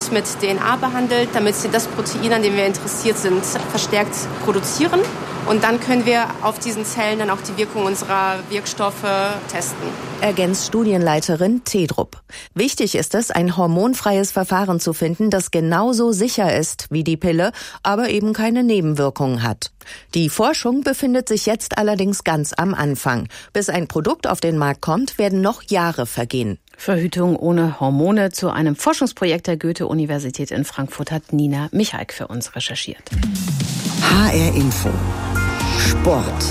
Jungs mit DNA behandelt, damit sie das Protein, an dem wir interessiert sind, verstärkt produzieren. Und dann können wir auf diesen Zellen dann auch die Wirkung unserer Wirkstoffe testen. Ergänzt Studienleiterin Tedrup. Wichtig ist es, ein hormonfreies Verfahren zu finden, das genauso sicher ist wie die Pille, aber eben keine Nebenwirkungen hat. Die Forschung befindet sich jetzt allerdings ganz am Anfang. Bis ein Produkt auf den Markt kommt, werden noch Jahre vergehen. Verhütung ohne Hormone zu einem Forschungsprojekt der Goethe-Universität in Frankfurt hat Nina Michalk für uns recherchiert. HR Info. Sport.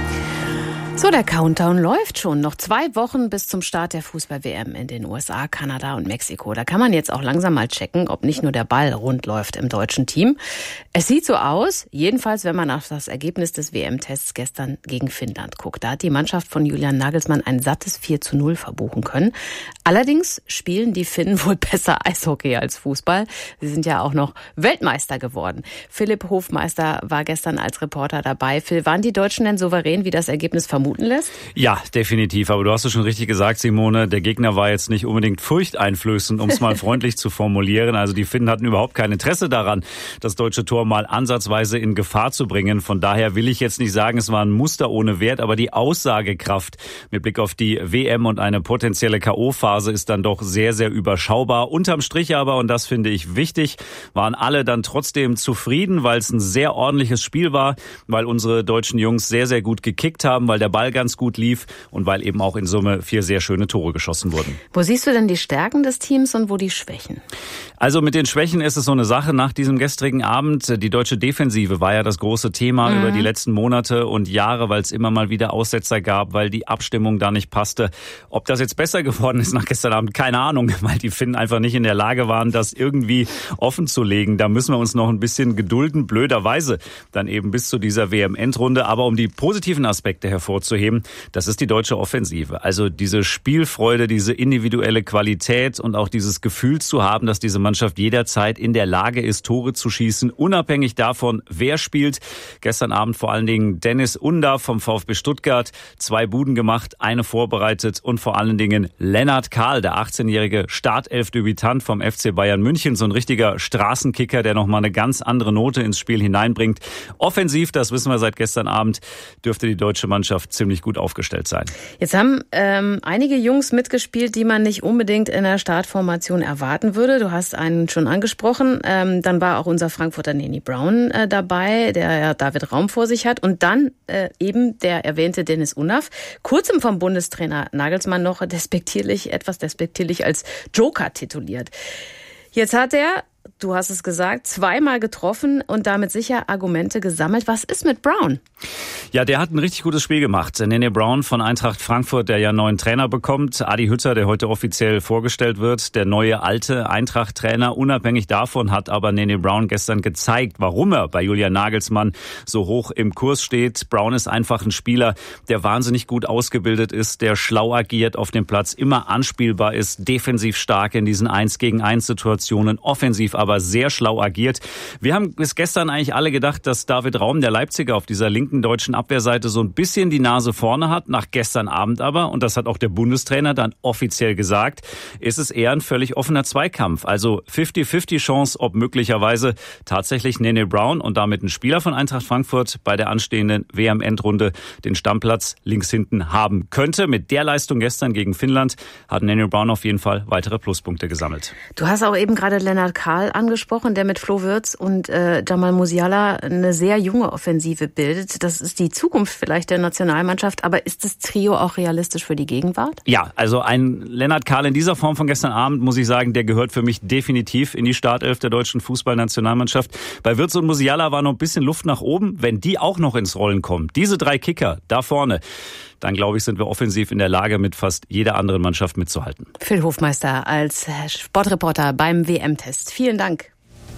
So, der Countdown läuft schon. Noch 2 Wochen bis zum Start der Fußball-WM in den USA, Kanada und Mexiko. Da kann man jetzt auch langsam mal checken, ob nicht nur der Ball rund läuft im deutschen Team. Es sieht so aus, jedenfalls wenn man auf das Ergebnis des WM-Tests gestern gegen Finnland guckt. Da hat die Mannschaft von Julian Nagelsmann ein sattes 4:0 verbuchen können. Allerdings spielen die Finnen wohl besser Eishockey als Fußball. Sie sind ja auch noch Weltmeister geworden. Philipp Hofmeister war gestern als Reporter dabei. Phil, waren die Deutschen denn souverän, wie das Ergebnis vermuten lässt? Ja, definitiv. Aber du hast es schon richtig gesagt, Simone. Der Gegner war jetzt nicht unbedingt furchteinflößend, um es mal freundlich zu formulieren. Also die Finnen hatten überhaupt kein Interesse daran, das deutsche Tor mal ansatzweise in Gefahr zu bringen. Von daher will ich jetzt nicht sagen, es war ein Muster ohne Wert, aber die Aussagekraft mit Blick auf die WM und eine potenzielle K.O.-Phase ist dann doch sehr, sehr überschaubar. Unterm Strich aber, und das finde ich wichtig, waren alle dann trotzdem zufrieden, weil es ein sehr ordentliches Spiel war, weil unsere deutschen Jungs sehr, sehr gut gekickt haben, weil der Ball ganz gut lief und weil eben auch in Summe 4 sehr schöne Tore geschossen wurden. Wo siehst du denn die Stärken des Teams und wo die Schwächen? Also mit den Schwächen ist es so eine Sache nach diesem gestrigen Abend. Die deutsche Defensive war ja das große Thema über die letzten Monate und Jahre, weil es immer mal wieder Aussetzer gab, weil die Abstimmung da nicht passte. Ob das jetzt besser geworden ist nach gestern Abend, keine Ahnung, weil die Finnen einfach nicht in der Lage waren, das irgendwie offen zu legen. Da müssen wir uns noch ein bisschen gedulden, blöderweise dann eben bis zu dieser WM-Endrunde. Aber um die positiven Aspekte hervorzuheben, das ist die deutsche Offensive. Also diese Spielfreude, diese individuelle Qualität und auch dieses Gefühl zu haben, dass diese Mannschaft jederzeit in der Lage ist, Tore zu schießen, unabhängig davon, wer spielt. Gestern Abend vor allen Dingen Dennis Undav vom VfB Stuttgart, 2 Buden gemacht, eine vorbereitet und vor allen Dingen Lennart Kahl, der 18-jährige Startelf-Debütant vom FC Bayern München, so ein richtiger Straßenkicker, der nochmal eine ganz andere Note ins Spiel hineinbringt. Offensiv, das wissen wir seit gestern Abend, dürfte die deutsche Mannschaft ziemlich gut aufgestellt sein. Jetzt haben einige Jungs mitgespielt, die man nicht unbedingt in der Startformation erwarten würde. Du hast einen schon angesprochen. Dann war auch unser Frankfurter Neni Brown dabei, der ja David Raum vor sich hat. Und dann eben der erwähnte Dennis Undav. Kurzem vom Bundestrainer Nagelsmann noch etwas despektierlich als Joker tituliert. Jetzt hat er, du hast es gesagt, 2-mal getroffen und damit sicher Argumente gesammelt. Was ist mit Brown? Ja, der hat ein richtig gutes Spiel gemacht. Nene Brown von Eintracht Frankfurt, der ja einen neuen Trainer bekommt. Adi Hütter, der heute offiziell vorgestellt wird, der neue alte Eintracht-Trainer. Unabhängig davon hat aber Nene Brown gestern gezeigt, warum er bei Julian Nagelsmann so hoch im Kurs steht. Brown ist einfach ein Spieler, der wahnsinnig gut ausgebildet ist, der schlau agiert auf dem Platz, immer anspielbar ist, defensiv stark in diesen 1-gegen-1-Situationen, offensiv aber sehr schlau agiert. Wir haben bis gestern eigentlich alle gedacht, dass David Raum, der Leipziger, auf dieser linken deutschen Abwehrseite so ein bisschen die Nase vorne hat. Nach gestern Abend aber, und das hat auch der Bundestrainer dann offiziell gesagt, ist es eher ein völlig offener Zweikampf. Also 50-50 Chance, ob möglicherweise tatsächlich Nene Brown und damit ein Spieler von Eintracht Frankfurt bei der anstehenden WM-Endrunde den Stammplatz links hinten haben könnte. Mit der Leistung gestern gegen Finnland hat Nene Brown auf jeden Fall weitere Pluspunkte gesammelt. Du hast auch eben gerade Lennart Kahl angesprochen, der mit Flo Wirtz und Jamal Musiala eine sehr junge Offensive bildet. Das ist die Zukunft vielleicht der Nationalmannschaft, aber ist das Trio auch realistisch für die Gegenwart? Ja, also ein Lennart Kahl in dieser Form von gestern Abend, muss ich sagen, der gehört für mich definitiv in die Startelf der deutschen Fußballnationalmannschaft. Bei Wirtz und Musiala war noch ein bisschen Luft nach oben. Wenn die auch noch ins Rollen kommen, diese 3 Kicker da vorne, dann glaube ich, sind wir offensiv in der Lage, mit fast jeder anderen Mannschaft mitzuhalten. Phil Hofmeister als Sportreporter beim WM-Test. Vielen Dank.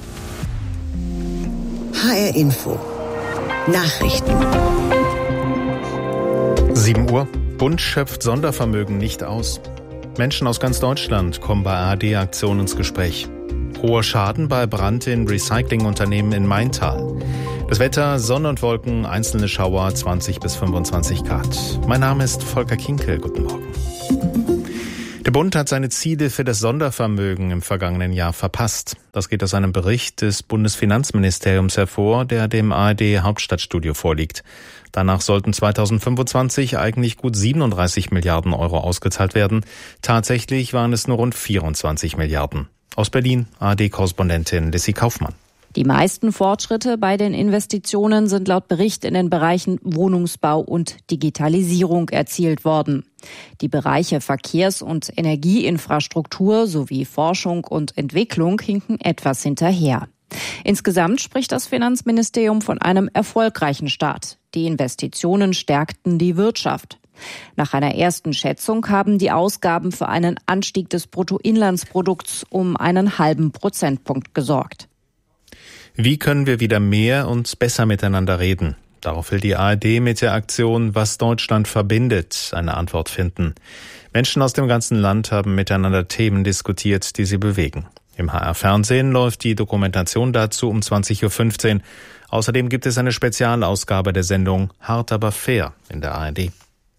HR Info. Nachrichten. 7 Uhr. Bund schöpft Sondervermögen nicht aus. Menschen aus ganz Deutschland kommen bei ARD-Aktion ins Gespräch. Hoher Schaden bei Brand in Recyclingunternehmen in Maintal. Das Wetter, Sonne und Wolken, einzelne Schauer, 20 bis 25 Grad. Mein Name ist Volker Kinkel. Guten Morgen. Der Bund hat seine Ziele für das Sondervermögen im vergangenen Jahr verpasst. Das geht aus einem Bericht des Bundesfinanzministeriums hervor, der dem ARD-Hauptstadtstudio vorliegt. Danach sollten 2025 eigentlich gut 37 Milliarden Euro ausgezahlt werden. Tatsächlich waren es nur rund 24 Milliarden. Aus Berlin, ARD-Korrespondentin Lissy Kaufmann. Die meisten Fortschritte bei den Investitionen sind laut Bericht in den Bereichen Wohnungsbau und Digitalisierung erzielt worden. Die Bereiche Verkehrs- und Energieinfrastruktur sowie Forschung und Entwicklung hinken etwas hinterher. Insgesamt spricht das Finanzministerium von einem erfolgreichen Start. Die Investitionen stärkten die Wirtschaft. Nach einer ersten Schätzung haben die Ausgaben für einen Anstieg des Bruttoinlandsprodukts um einen halben Prozentpunkt gesorgt. Wie können wir wieder mehr und besser miteinander reden? Darauf will die ARD mit der Aktion Was Deutschland verbindet eine Antwort finden. Menschen aus dem ganzen Land haben miteinander Themen diskutiert, die sie bewegen. Im HR-Fernsehen läuft die Dokumentation dazu um 20.15 Uhr. Außerdem gibt es eine Spezialausgabe der Sendung Hart aber fair in der ARD.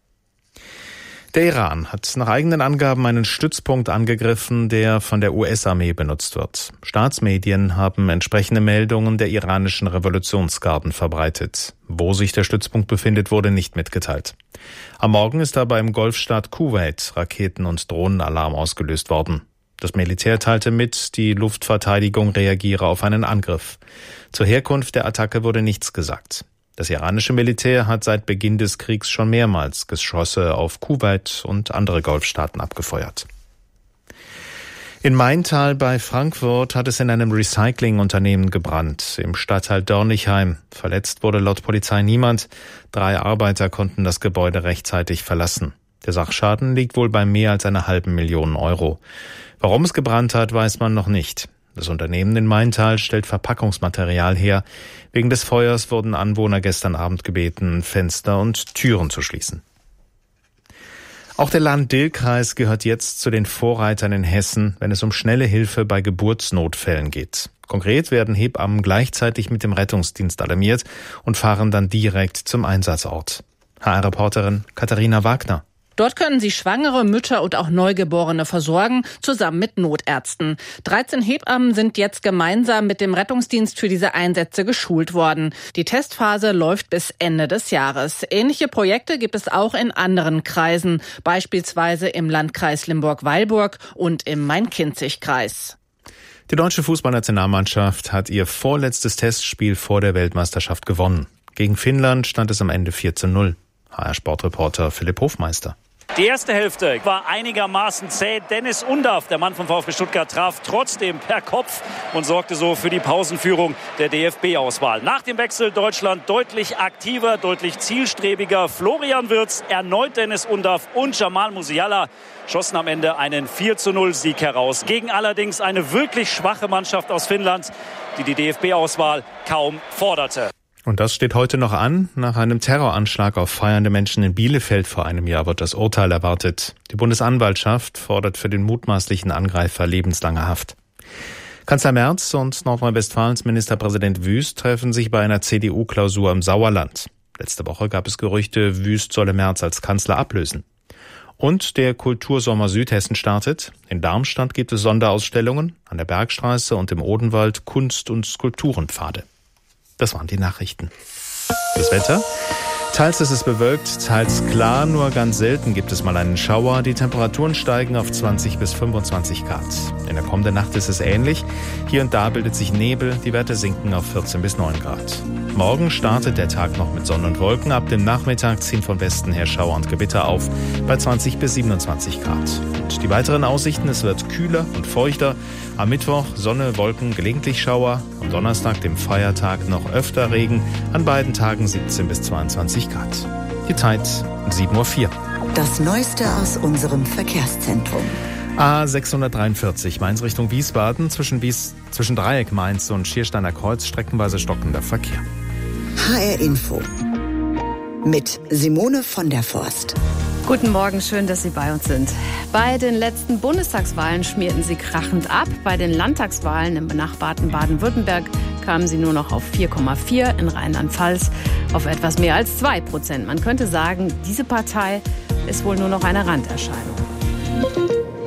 Der Iran hat nach eigenen Angaben einen Stützpunkt angegriffen, der von der US-Armee benutzt wird. Staatsmedien haben entsprechende Meldungen der iranischen Revolutionsgarden verbreitet. Wo sich der Stützpunkt befindet, wurde nicht mitgeteilt. Am Morgen ist dabei im Golfstaat Kuwait Raketen- und Drohnenalarm ausgelöst worden. Das Militär teilte mit, die Luftverteidigung reagiere auf einen Angriff. Zur Herkunft der Attacke wurde nichts gesagt. Das iranische Militär hat seit Beginn des Kriegs schon mehrmals Geschosse auf Kuwait und andere Golfstaaten abgefeuert. In Maintal bei Frankfurt hat es in einem Recyclingunternehmen gebrannt, im Stadtteil Dörnigheim. Verletzt wurde laut Polizei niemand. 3 Arbeiter konnten das Gebäude rechtzeitig verlassen. Der Sachschaden liegt wohl bei mehr als 500.000 Euro. Warum es gebrannt hat, weiß man noch nicht. Das Unternehmen in Maintal stellt Verpackungsmaterial her. Wegen des Feuers wurden Anwohner gestern Abend gebeten, Fenster und Türen zu schließen. Auch der Lahn-Dill-Kreis gehört jetzt zu den Vorreitern in Hessen, wenn es um schnelle Hilfe bei Geburtsnotfällen geht. Konkret werden Hebammen gleichzeitig mit dem Rettungsdienst alarmiert und fahren dann direkt zum Einsatzort. HR-Reporterin Katharina Wagner. Dort können sie Schwangere, Mütter und auch Neugeborene versorgen, zusammen mit Notärzten. 13 Hebammen sind jetzt gemeinsam mit dem Rettungsdienst für diese Einsätze geschult worden. Die Testphase läuft bis Ende des Jahres. Ähnliche Projekte gibt es auch in anderen Kreisen, beispielsweise im Landkreis Limburg-Weilburg und im Main-Kinzig-Kreis. Die deutsche Fußballnationalmannschaft hat ihr vorletztes Testspiel vor der Weltmeisterschaft gewonnen. Gegen Finnland stand es am Ende 4:0. HR-Sportreporter Philipp Hofmeister. Die erste Hälfte war einigermaßen zäh. Dennis Undaff, der Mann vom VfB Stuttgart, traf trotzdem per Kopf und sorgte so für die Pausenführung der DFB-Auswahl. Nach dem Wechsel Deutschland deutlich aktiver, deutlich zielstrebiger. Florian Wirtz, erneut Dennis Undaff und Jamal Musiala schossen am Ende einen 4:0-Sieg heraus. Gegen allerdings eine wirklich schwache Mannschaft aus Finnland, die die DFB-Auswahl kaum forderte. Und das steht heute noch an. Nach einem Terroranschlag auf feiernde Menschen in Bielefeld vor einem Jahr wird das Urteil erwartet. Die Bundesanwaltschaft fordert für den mutmaßlichen Angreifer lebenslange Haft. Kanzler Merz und Nordrhein-Westfalens Ministerpräsident Wüst treffen sich bei einer CDU-Klausur im Sauerland. Letzte Woche gab es Gerüchte, Wüst solle Merz als Kanzler ablösen. Und der Kultursommer Südhessen startet. In Darmstadt gibt es Sonderausstellungen, an der Bergstraße und im Odenwald Kunst- und Skulpturenpfade. Das waren die Nachrichten. Das Wetter? Teils ist es bewölkt, teils klar, nur ganz selten gibt es mal einen Schauer. Die Temperaturen steigen auf 20 bis 25 Grad. In der kommenden Nacht ist es ähnlich. Hier und da bildet sich Nebel, die Werte sinken auf 14 bis 9 Grad. Morgen startet der Tag noch mit Sonne und Wolken. Ab dem Nachmittag ziehen von Westen her Schauer und Gewitter auf bei 20 bis 27 Grad. Und die weiteren Aussichten, es wird kühler und feuchter. Am Mittwoch Sonne, Wolken, gelegentlich Schauer. Am Donnerstag, dem Feiertag, noch öfter Regen. An beiden Tagen 17 bis 22 Grad. Die Zeit 7:04 Uhr. Das Neueste aus unserem Verkehrszentrum. A643 Mainz Richtung Wiesbaden, zwischen Dreieck Mainz und Schiersteiner Kreuz streckenweise stockender Verkehr. HR Info mit Simone von der Forst. Guten Morgen, schön, dass Sie bei uns sind. Bei den letzten Bundestagswahlen schmierten Sie krachend ab. Bei den Landtagswahlen im benachbarten Baden-Württemberg kamen Sie nur noch auf 4,4, in Rheinland-Pfalz auf etwas mehr als 2%. Man könnte sagen, diese Partei ist wohl nur noch eine Randerscheinung.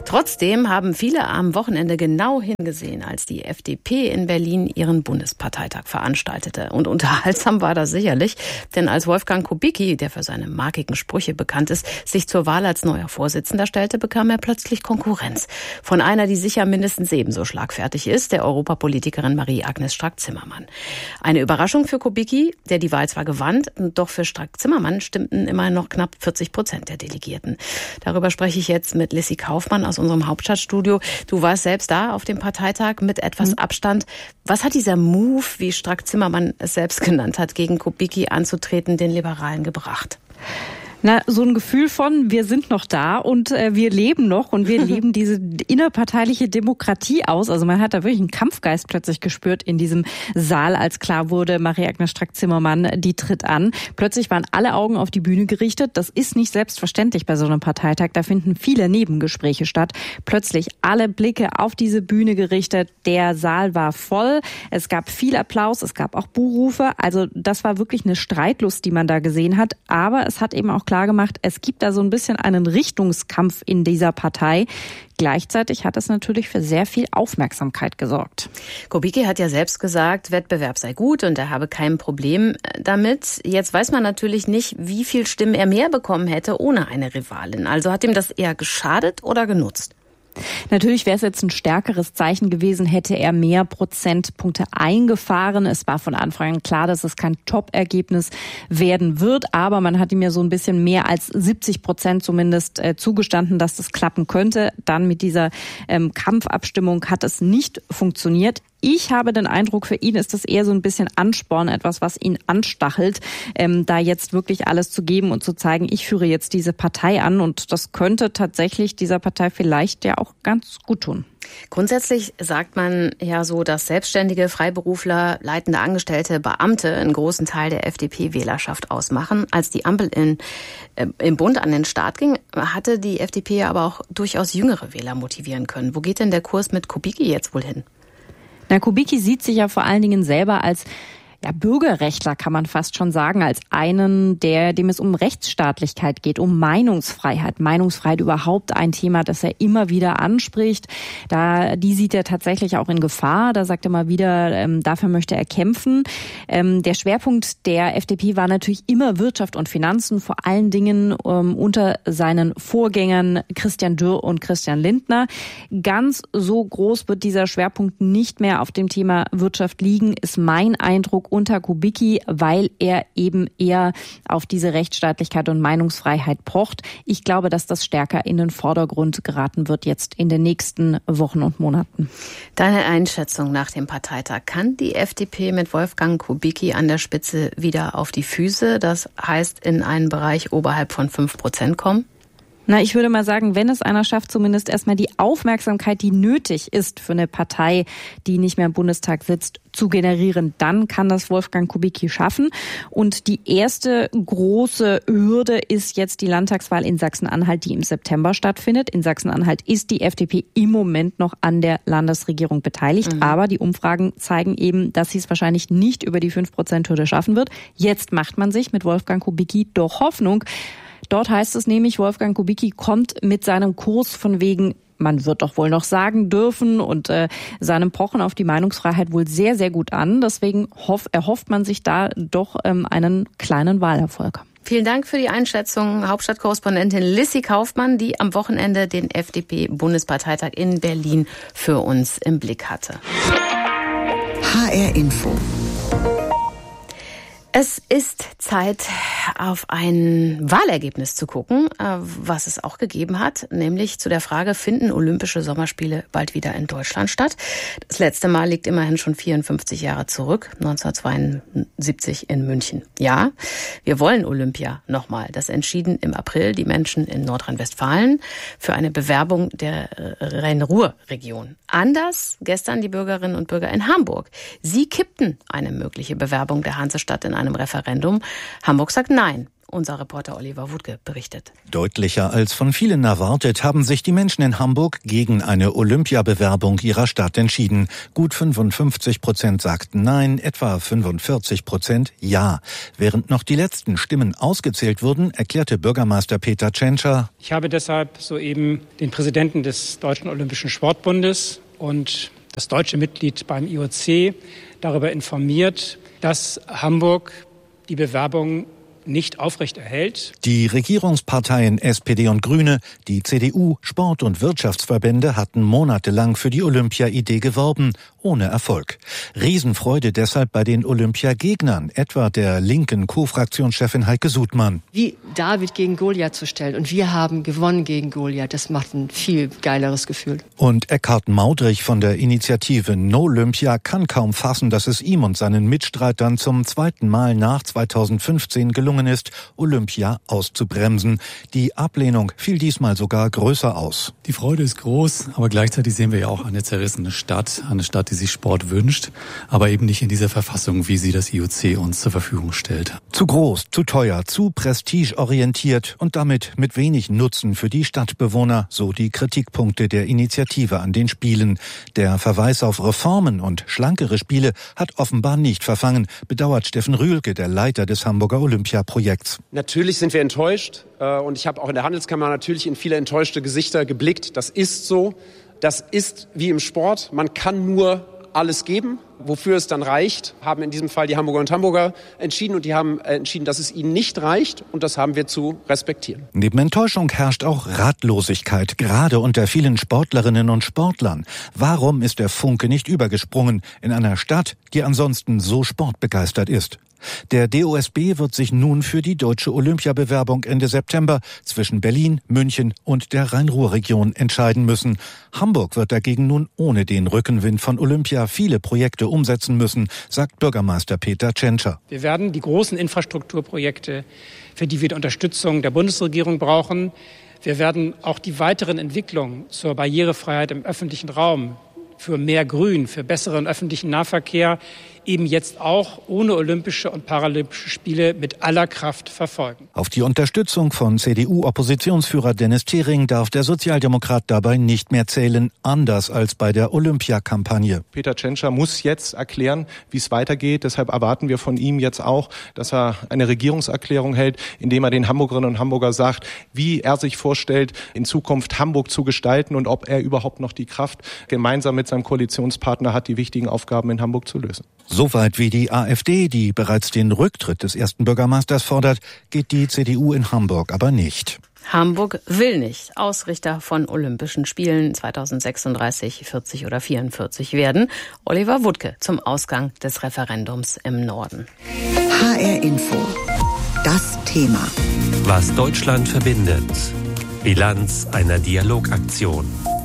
Trotzdem haben viele am Wochenende genau hingesehen, als die FDP in Berlin ihren Bundesparteitag veranstaltete. Und unterhaltsam war das sicherlich, denn als Wolfgang Kubicki, der für seine markigen Sprüche bekannt ist, sich zur Wahl als neuer Vorsitzender stellte, bekam er plötzlich Konkurrenz von einer, die sicher mindestens ebenso schlagfertig ist, der Europapolitikerin Marie-Agnes Strack-Zimmermann. Eine Überraschung für Kubicki, der die Wahl zwar gewann, doch für Strack-Zimmermann stimmten immerhin noch knapp 40% der Delegierten. Darüber spreche ich jetzt mit Lissy Kaufmann aus unserem Hauptstadtstudio. Du warst selbst da auf dem Parteitag mit etwas Abstand. Was hat dieser Move, wie Strack-Zimmermann es selbst genannt hat, gegen Kubicki anzutreten, den Liberalen gebracht? Na, so ein Gefühl von, wir sind noch da und wir leben noch und wir leben diese innerparteiliche Demokratie aus. Also man hat da wirklich einen Kampfgeist plötzlich gespürt in diesem Saal, als klar wurde, Marie-Agnes Strack-Zimmermann, die tritt an. Plötzlich waren alle Augen auf die Bühne gerichtet. Das ist nicht selbstverständlich bei so einem Parteitag. Da finden viele Nebengespräche statt. Plötzlich alle Blicke auf diese Bühne gerichtet. Der Saal war voll. Es gab viel Applaus. Es gab auch Buhrufe. Also das war wirklich eine Streitlust, die man da gesehen hat. Aber es hat eben auch klar gemacht, es gibt da so ein bisschen einen Richtungskampf in dieser Partei. Gleichzeitig hat es natürlich für sehr viel Aufmerksamkeit gesorgt. Kubicki hat ja selbst gesagt, Wettbewerb sei gut und er habe kein Problem damit. Jetzt weiß man natürlich nicht, wie viel Stimmen er mehr bekommen hätte ohne eine Rivalin. Also hat ihm das eher geschadet oder genutzt? Natürlich wäre es jetzt ein stärkeres Zeichen gewesen, hätte er mehr Prozentpunkte eingefahren. Es war von Anfang an klar, dass es kein Top-Ergebnis werden wird, aber man hat ihm ja so ein bisschen mehr als 70% zumindest zugestanden, dass das klappen könnte. Dann mit dieser Kampfabstimmung hat es nicht funktioniert. Ich habe den Eindruck, für ihn ist das eher so ein bisschen Ansporn, etwas, was ihn anstachelt, da jetzt wirklich alles zu geben und zu zeigen, ich führe jetzt diese Partei an. Und das könnte tatsächlich dieser Partei vielleicht ja auch ganz gut tun. Grundsätzlich sagt man ja so, dass Selbstständige, Freiberufler, leitende Angestellte, Beamte einen großen Teil der FDP-Wählerschaft ausmachen. Als die Ampel im Bund an den Start ging, hatte die FDP aber auch durchaus jüngere Wähler motivieren können. Wo geht denn der Kurs mit Kubicki jetzt wohl hin? Na, Kubicki sieht sich ja vor allen Dingen selber als Bürgerrechtler, kann man fast schon sagen, als einen, dem es um Rechtsstaatlichkeit geht, um Meinungsfreiheit. Meinungsfreiheit überhaupt ein Thema, das er immer wieder anspricht. Die sieht er tatsächlich auch in Gefahr. Da sagt er mal wieder, dafür möchte er kämpfen. Der Schwerpunkt der FDP war natürlich immer Wirtschaft und Finanzen, vor allen Dingen unter seinen Vorgängern Christian Dürr und Christian Lindner. Ganz so groß wird dieser Schwerpunkt nicht mehr auf dem Thema Wirtschaft liegen, ist mein Eindruck unter Kubicki, weil er eben eher auf diese Rechtsstaatlichkeit und Meinungsfreiheit pocht. Ich glaube, dass das stärker in den Vordergrund geraten wird jetzt in den nächsten Wochen und Monaten. Deine Einschätzung nach dem Parteitag. Kann die FDP mit Wolfgang Kubicki an der Spitze wieder auf die Füße, das heißt in einen Bereich oberhalb von 5% kommen? Na, ich würde mal sagen, wenn es einer schafft, zumindest erstmal die Aufmerksamkeit, die nötig ist für eine Partei, die nicht mehr im Bundestag sitzt, zu generieren, dann kann das Wolfgang Kubicki schaffen. Und die erste große Hürde ist jetzt die Landtagswahl in Sachsen-Anhalt, die im September stattfindet. In Sachsen-Anhalt ist die FDP im Moment noch an der Landesregierung beteiligt. Aber die Umfragen zeigen eben, dass sie es wahrscheinlich nicht über die 5%-Hürde schaffen wird. Jetzt macht man sich mit Wolfgang Kubicki doch Hoffnung. Dort heißt es nämlich, Wolfgang Kubicki kommt mit seinem Kurs von wegen, man wird doch wohl noch sagen dürfen und seinem Pochen auf die Meinungsfreiheit wohl sehr, sehr gut an. Deswegen erhofft man sich da doch einen kleinen Wahlerfolg. Vielen Dank für die Einschätzung, Hauptstadtkorrespondentin Lissy Kaufmann, die am Wochenende den FDP-Bundesparteitag in Berlin für uns im Blick hatte. HR Info. Es ist Zeit, auf ein Wahlergebnis zu gucken, was es auch gegeben hat, nämlich zu der Frage, finden Olympische Sommerspiele bald wieder in Deutschland statt? Das letzte Mal liegt immerhin schon 54 Jahre zurück, 1972 in München. Ja, wir wollen Olympia nochmal. Das entschieden im April die Menschen in Nordrhein-Westfalen für eine Bewerbung der Rhein-Ruhr-Region. Anders gestern die Bürgerinnen und Bürger in Hamburg. Sie kippten eine mögliche Bewerbung der Hansestadt in einem Referendum. Hamburg sagt Nein. Unser Reporter Oliver Wuttke berichtet. Deutlicher als von vielen erwartet, haben sich die Menschen in Hamburg gegen eine Olympiabewerbung ihrer Stadt entschieden. Gut 55% sagten Nein, etwa 45% Ja. Während noch die letzten Stimmen ausgezählt wurden, erklärte Bürgermeister Peter Tschentscher: Ich habe deshalb soeben den Präsidenten des Deutschen Olympischen Sportbundes und das deutsche Mitglied beim IOC darüber informiert, dass Hamburg die Bewerbung nicht aufrechterhält. Die Regierungsparteien SPD und Grüne, die CDU, Sport- und Wirtschaftsverbände hatten monatelang für die Olympia-Idee geworben, ohne Erfolg. Riesenfreude deshalb bei den Olympiagegnern, etwa der linken Co-Fraktionschefin Heike Sudmann. Wie David gegen Goliath zu stellen und wir haben gewonnen gegen Goliath, das macht ein viel geileres Gefühl. Und Eckhard Maudrich von der Initiative No Olympia kann kaum fassen, dass es ihm und seinen Mitstreitern zum zweiten Mal nach 2015 gelungen ist, Olympia auszubremsen. Die Ablehnung fiel diesmal sogar größer aus. Die Freude ist groß, aber gleichzeitig sehen wir ja auch eine zerrissene Stadt, eine Stadt, die sich Sport wünscht, aber eben nicht in dieser Verfassung, wie sie das IOC uns zur Verfügung stellt. Zu groß, zu teuer, zu prestigeorientiert und damit mit wenig Nutzen für die Stadtbewohner, so die Kritikpunkte der Initiative an den Spielen. Der Verweis auf Reformen und schlankere Spiele hat offenbar nicht verfangen, bedauert Steffen Rühlke, der Leiter des Hamburger Olympiaprojekts. Natürlich sind wir enttäuscht und ich habe auch in der Handelskammer natürlich in viele enttäuschte Gesichter geblickt. Das ist so. Das ist wie im Sport. Man kann nur alles geben. Wofür es dann reicht, haben in diesem Fall die Hamburger und Hamburger entschieden und die haben entschieden, dass es ihnen nicht reicht und das haben wir zu respektieren. Neben Enttäuschung herrscht auch Ratlosigkeit, gerade unter vielen Sportlerinnen und Sportlern. Warum ist der Funke nicht übergesprungen in einer Stadt, die ansonsten so sportbegeistert ist? Der DOSB wird sich nun für die deutsche Olympiabewerbung Ende September zwischen Berlin, München und der Rhein-Ruhr-Region entscheiden müssen. Hamburg wird dagegen nun ohne den Rückenwind von Olympia viele Projekte umsetzen müssen, sagt Bürgermeister Peter Tschentscher. Wir werden die großen Infrastrukturprojekte, für die wir die Unterstützung der Bundesregierung brauchen. Wir werden auch die weiteren Entwicklungen zur Barrierefreiheit im öffentlichen Raum, für mehr Grün, für besseren öffentlichen Nahverkehr eben jetzt auch ohne Olympische und Paralympische Spiele mit aller Kraft verfolgen. Auf die Unterstützung von CDU-Oppositionsführer Dennis Thering darf der Sozialdemokrat dabei nicht mehr zählen, anders als bei der Olympiakampagne. Peter Tschentscher muss jetzt erklären, wie es weitergeht. Deshalb erwarten wir von ihm jetzt auch, dass er eine Regierungserklärung hält, indem er den Hamburgerinnen und Hamburgern sagt, wie er sich vorstellt, in Zukunft Hamburg zu gestalten und ob er überhaupt noch die Kraft gemeinsam mit seinem Koalitionspartner hat, die wichtigen Aufgaben in Hamburg zu lösen. Soweit wie die AfD, die bereits den Rücktritt des ersten Bürgermeisters fordert, geht die CDU in Hamburg aber nicht. Hamburg will nicht Ausrichter von Olympischen Spielen 2036, 40 oder 44 werden. Oliver Wuttke zum Ausgang des Referendums im Norden. HR Info. Das Thema. Was Deutschland verbindet. Bilanz einer Dialogaktion.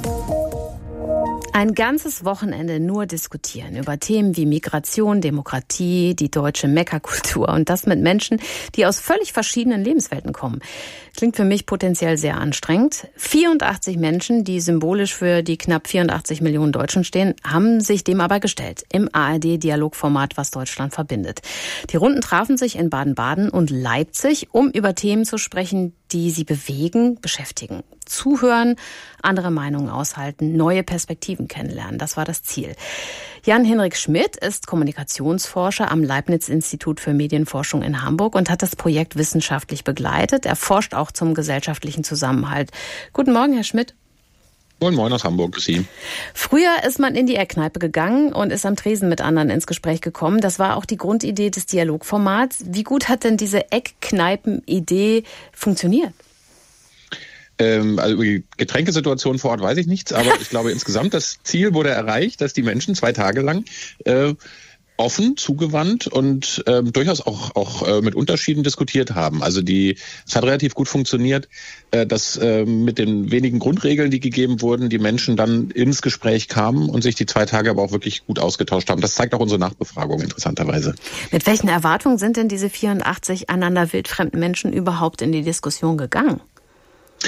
Ein ganzes Wochenende nur diskutieren über Themen wie Migration, Demokratie, die deutsche Mekka-Kultur und das mit Menschen, die aus völlig verschiedenen Lebenswelten kommen. Klingt für mich potenziell sehr anstrengend. 84 Menschen, die symbolisch für die knapp 84 Millionen Deutschen stehen, haben sich dem aber gestellt im ARD-Dialogformat Was Deutschland verbindet. Die Runden trafen sich in Baden-Baden und Leipzig, um über Themen zu sprechen, die sie bewegen, beschäftigen. Zuhören, andere Meinungen aushalten, neue Perspektiven kennenlernen. Das war das Ziel. Jan-Henrik Schmidt ist Kommunikationsforscher am Leibniz-Institut für Medienforschung in Hamburg und hat das Projekt wissenschaftlich begleitet. Er forscht auch zum gesellschaftlichen Zusammenhalt. Guten Morgen, Herr Schmidt. Moin Moin aus Hamburg, Sie. Früher ist man in die Eckkneipe gegangen und ist am Tresen mit anderen ins Gespräch gekommen. Das war auch die Grundidee des Dialogformats. Wie gut hat denn diese Eckkneipen-Idee funktioniert? Also über die Getränkesituation vor Ort weiß ich nichts, aber ich glaube insgesamt das Ziel wurde erreicht, dass die Menschen 2 Tage lang offen, zugewandt und durchaus auch mit Unterschieden diskutiert haben. Also es hat relativ gut funktioniert, dass mit den wenigen Grundregeln, die gegeben wurden, die Menschen dann ins Gespräch kamen und sich die 2 Tage aber auch wirklich gut ausgetauscht haben. Das zeigt auch unsere Nachbefragung interessanterweise. Mit welchen Erwartungen sind denn diese 84 einander wildfremden Menschen überhaupt in die Diskussion gegangen?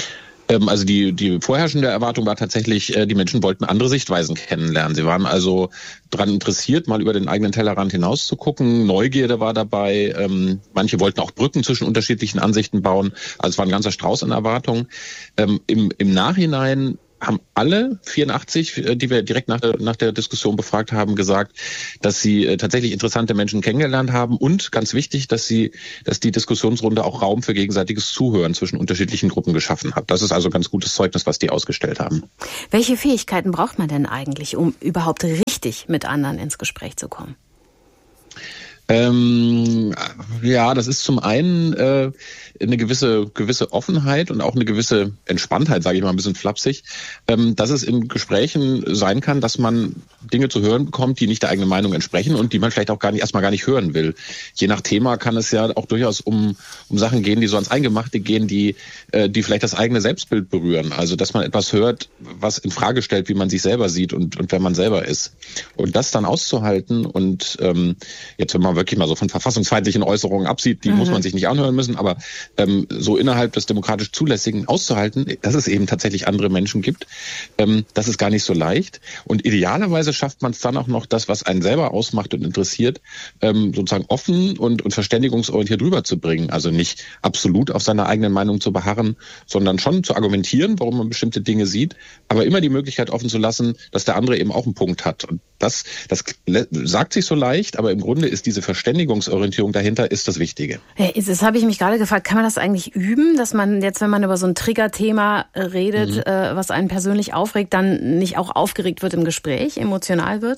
Also die vorherrschende Erwartung war tatsächlich, die Menschen wollten andere Sichtweisen kennenlernen. Sie waren also daran interessiert, mal über den eigenen Tellerrand hinaus zu gucken. Neugierde war dabei. Manche wollten auch Brücken zwischen unterschiedlichen Ansichten bauen. Also es war ein ganzer Strauß an Erwartungen. Im Nachhinein haben alle 84, die wir direkt nach der Diskussion befragt haben, gesagt, dass sie tatsächlich interessante Menschen kennengelernt haben und ganz wichtig, dass die Diskussionsrunde auch Raum für gegenseitiges Zuhören zwischen unterschiedlichen Gruppen geschaffen hat. Das ist also ganz gutes Zeugnis, was die ausgestellt haben. Welche Fähigkeiten braucht man denn eigentlich, um überhaupt richtig mit anderen ins Gespräch zu kommen? Ja, das ist zum einen eine gewisse Offenheit und auch eine gewisse Entspanntheit, sage ich mal ein bisschen flapsig, dass es in Gesprächen sein kann, dass man Dinge zu hören bekommt, die nicht der eigenen Meinung entsprechen und die man vielleicht auch erstmal gar nicht hören will. Je nach Thema kann es ja auch durchaus um Sachen gehen, die so ans Eingemachte gehen, die vielleicht das eigene Selbstbild berühren. Also dass man etwas hört, was in Frage stellt, wie man sich selber sieht und wer man selber ist. Und das dann auszuhalten und jetzt, wenn man wirklich mal so von verfassungsfeindlichen Äußerungen absieht, die muss man sich nicht anhören müssen, aber so innerhalb des demokratisch Zulässigen auszuhalten, dass es eben tatsächlich andere Menschen gibt, das ist gar nicht so leicht. Und idealerweise schafft man es dann auch noch, das, was einen selber ausmacht und interessiert, sozusagen offen und verständigungsorientiert rüberzubringen. Also nicht absolut auf seiner eigenen Meinung zu beharren, sondern schon zu argumentieren, warum man bestimmte Dinge sieht, aber immer die Möglichkeit offen zu lassen, dass der andere eben auch einen Punkt hat. Und das sagt sich so leicht, aber im Grunde ist diese Verständigungsorientierung dahinter ist das Wichtige. Das habe ich mich gerade gefragt, kann man das eigentlich üben, dass man jetzt, wenn man über so ein Triggerthema redet, was einen persönlich aufregt, dann nicht auch aufgeregt wird im Gespräch, emotional wird?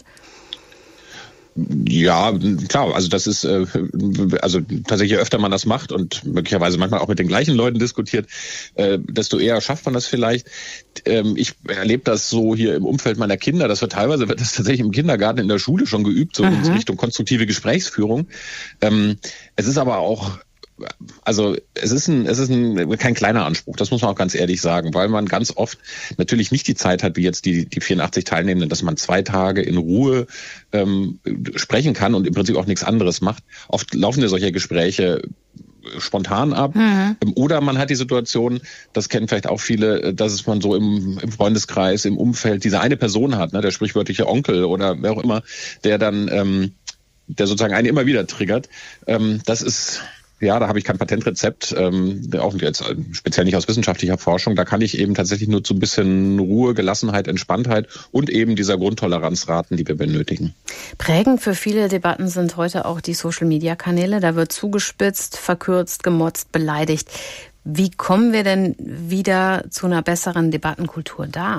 Ja, klar, also das ist also tatsächlich, je öfter man das macht und möglicherweise manchmal auch mit den gleichen Leuten diskutiert, desto eher schafft man das vielleicht. Ich erlebe das so hier im Umfeld meiner Kinder, wird das tatsächlich im Kindergarten, in der Schule schon geübt, so in Richtung konstruktive Gesprächsführung. Es ist aber auch also es ist kein kleiner Anspruch, das muss man auch ganz ehrlich sagen, weil man ganz oft natürlich nicht die Zeit hat, wie jetzt die 84 Teilnehmenden, dass man 2 Tage in Ruhe sprechen kann und im Prinzip auch nichts anderes macht. Oft laufen ja solche Gespräche spontan ab. Oder man hat die Situation, das kennen vielleicht auch viele, dass man so im Freundeskreis, im Umfeld diese eine Person hat, ne, der sprichwörtliche Onkel oder wer auch immer, der dann, der sozusagen einen immer wieder triggert. Das ist... Ja, da habe ich kein Patentrezept, auch jetzt speziell nicht aus wissenschaftlicher Forschung. Da kann ich eben tatsächlich nur zu ein bisschen Ruhe, Gelassenheit, Entspanntheit und eben dieser Grundtoleranz raten, die wir benötigen. Prägend für viele Debatten sind heute auch die Social-Media-Kanäle. Da wird zugespitzt, verkürzt, gemotzt, beleidigt. Wie kommen wir denn wieder zu einer besseren Debattenkultur da?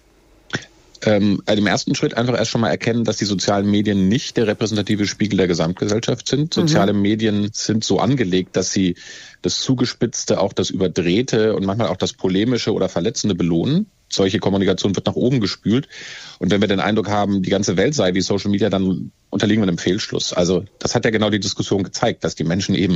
Im ersten Schritt einfach erst schon mal erkennen, dass die sozialen Medien nicht der repräsentative Spiegel der Gesamtgesellschaft sind. Soziale Medien sind so angelegt, dass sie das Zugespitzte, auch das Überdrehte und manchmal auch das Polemische oder Verletzende belohnen. Solche Kommunikation wird nach oben gespült. Und wenn wir den Eindruck haben, die ganze Welt sei wie Social Media, dann unterliegen wir einem Fehlschluss. Also das hat ja genau die Diskussion gezeigt, dass die Menschen eben,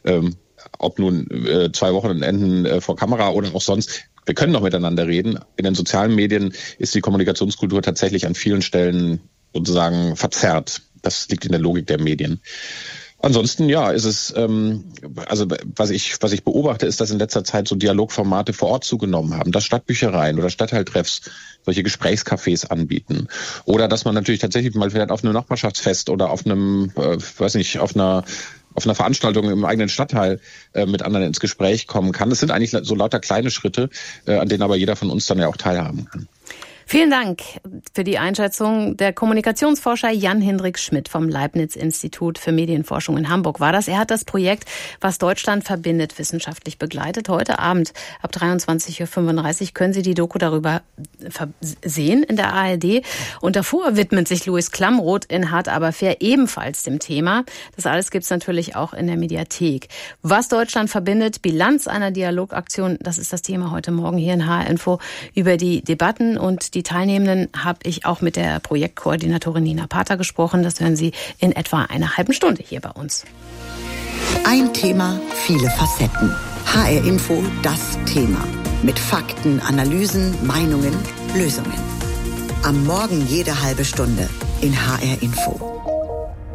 ob nun 2 Wochenenden vor Kamera oder auch sonst, wir können noch miteinander reden. In den sozialen Medien ist die Kommunikationskultur tatsächlich an vielen Stellen sozusagen verzerrt. Das liegt in der Logik der Medien. Ansonsten, ja, ist es, also was ich beobachte, ist, dass in letzter Zeit so Dialogformate vor Ort zugenommen haben, dass Stadtbüchereien oder Stadtteiltreffs solche Gesprächscafés anbieten. Oder dass man natürlich tatsächlich mal vielleicht auf einem Nachbarschaftsfest oder auf einem, auf einer Veranstaltung im eigenen Stadtteil mit anderen ins Gespräch kommen kann. Das sind eigentlich so lauter kleine Schritte, an denen aber jeder von uns dann ja auch teilhaben kann. Vielen Dank für die Einschätzung. Der Kommunikationsforscher Jan-Hendrik Schmidt vom Leibniz-Institut für Medienforschung in Hamburg war das. Er hat das Projekt Was Deutschland verbindet wissenschaftlich begleitet. Heute Abend ab 23:35 Uhr können Sie die Doku darüber sehen in der ARD. Und davor widmet sich Louis Klamroth in Hart aber fair ebenfalls dem Thema. Das alles gibt's natürlich auch in der Mediathek. Was Deutschland verbindet, Bilanz einer Dialogaktion, das ist das Thema heute Morgen hier in HR Info. Über die Debatten und die Teilnehmenden habe ich auch mit der Projektkoordinatorin Nina Pater gesprochen. Das hören Sie in etwa einer halben Stunde hier bei uns. Ein Thema, viele Facetten. HR Info, das Thema. Mit Fakten, Analysen, Meinungen, Lösungen. Am Morgen jede halbe Stunde in HR Info.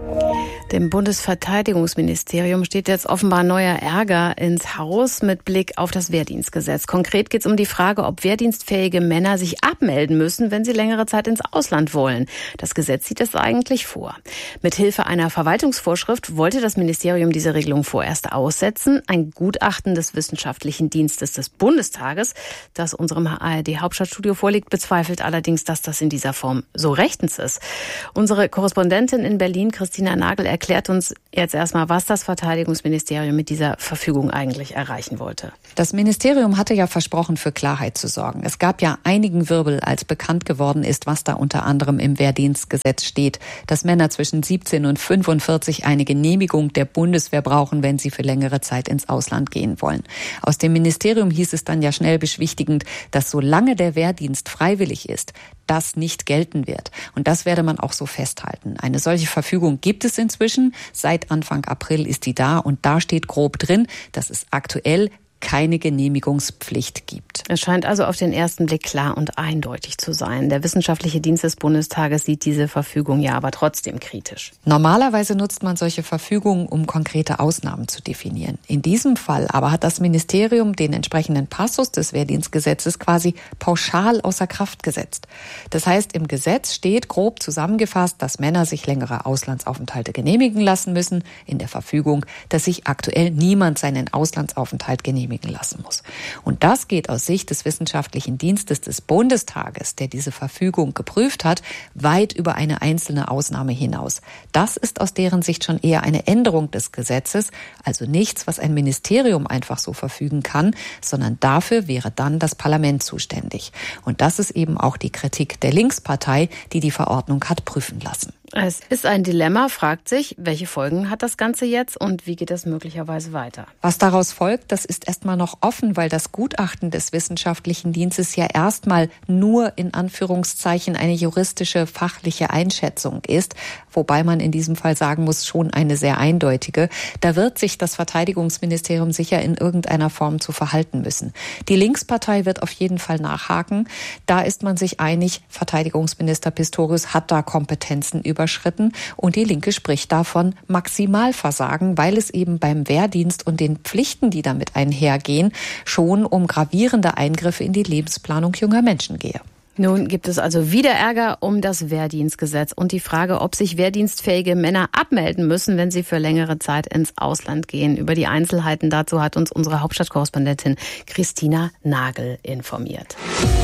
Dem Bundesverteidigungsministerium steht jetzt offenbar neuer Ärger ins Haus mit Blick auf das Wehrdienstgesetz. Konkret geht es um die Frage, ob wehrdienstfähige Männer sich abmelden müssen, wenn sie längere Zeit ins Ausland wollen. Das Gesetz sieht es eigentlich vor. Mithilfe einer Verwaltungsvorschrift wollte das Ministerium diese Regelung vorerst aussetzen. Ein Gutachten des Wissenschaftlichen Dienstes des Bundestages, das unserem ARD-Hauptstadtstudio vorliegt, bezweifelt allerdings, dass das in dieser Form so rechtens ist. Unsere Korrespondentin in Berlin, Christina Nagel, erklärt uns jetzt erstmal, was das Verteidigungsministerium mit dieser Verfügung eigentlich erreichen wollte. Das Ministerium hatte ja versprochen, für Klarheit zu sorgen. Es gab ja einigen Wirbel, als bekannt geworden ist, was da unter anderem im Wehrdienstgesetz steht, dass Männer zwischen 17 und 45 eine Genehmigung der Bundeswehr brauchen, wenn sie für längere Zeit ins Ausland gehen wollen. Aus dem Ministerium hieß es dann ja schnell beschwichtigend, dass solange der Wehrdienst freiwillig ist, das nicht gelten wird. Und das werde man auch so festhalten. Eine solche Verfügung gibt es inzwischen. Seit Anfang April ist die da und da steht grob drin, dass es aktuell keine Genehmigungspflicht gibt. Es scheint also auf den ersten Blick klar und eindeutig zu sein. Der Wissenschaftliche Dienst des Bundestages sieht diese Verfügung ja aber trotzdem kritisch. Normalerweise nutzt man solche Verfügungen, um konkrete Ausnahmen zu definieren. In diesem Fall aber hat das Ministerium den entsprechenden Passus des Wehrdienstgesetzes quasi pauschal außer Kraft gesetzt. Das heißt, im Gesetz steht grob zusammengefasst, dass Männer sich längere Auslandsaufenthalte genehmigen lassen müssen. In der Verfügung, dass sich aktuell niemand seinen Auslandsaufenthalt genehmigen lassen muss. Und das geht aus Sicht des Wissenschaftlichen Dienstes des Bundestages, der diese Verfügung geprüft hat, weit über eine einzelne Ausnahme hinaus. Das ist aus deren Sicht schon eher eine Änderung des Gesetzes, also nichts, was ein Ministerium einfach so verfügen kann, sondern dafür wäre dann das Parlament zuständig. Und das ist eben auch die Kritik der Linkspartei, die die Verordnung hat prüfen lassen. Es ist ein Dilemma, fragt sich, welche Folgen hat das Ganze jetzt und wie geht das möglicherweise weiter? Was daraus folgt, das ist erstmal noch offen, weil das Gutachten des Wissenschaftlichen Dienstes ja erstmal nur in Anführungszeichen eine juristische, fachliche Einschätzung ist, wobei man in diesem Fall sagen muss, schon eine sehr eindeutige. Da wird sich das Verteidigungsministerium sicher in irgendeiner Form zu verhalten müssen. Die Linkspartei wird auf jeden Fall nachhaken. Da ist man sich einig, Verteidigungsminister Pistorius hat da Kompetenzen überschritten und die Linke spricht davon Maximalversagen, weil es eben beim Wehrdienst und den Pflichten, die damit einhergehen, schon um gravierende Eingriffe in die Lebensplanung junger Menschen gehe. Nun gibt es also wieder Ärger um das Wehrdienstgesetz und die Frage, ob sich wehrdienstfähige Männer abmelden müssen, wenn sie für längere Zeit ins Ausland gehen. Über die Einzelheiten dazu hat uns unsere Hauptstadtkorrespondentin Christina Nagel informiert.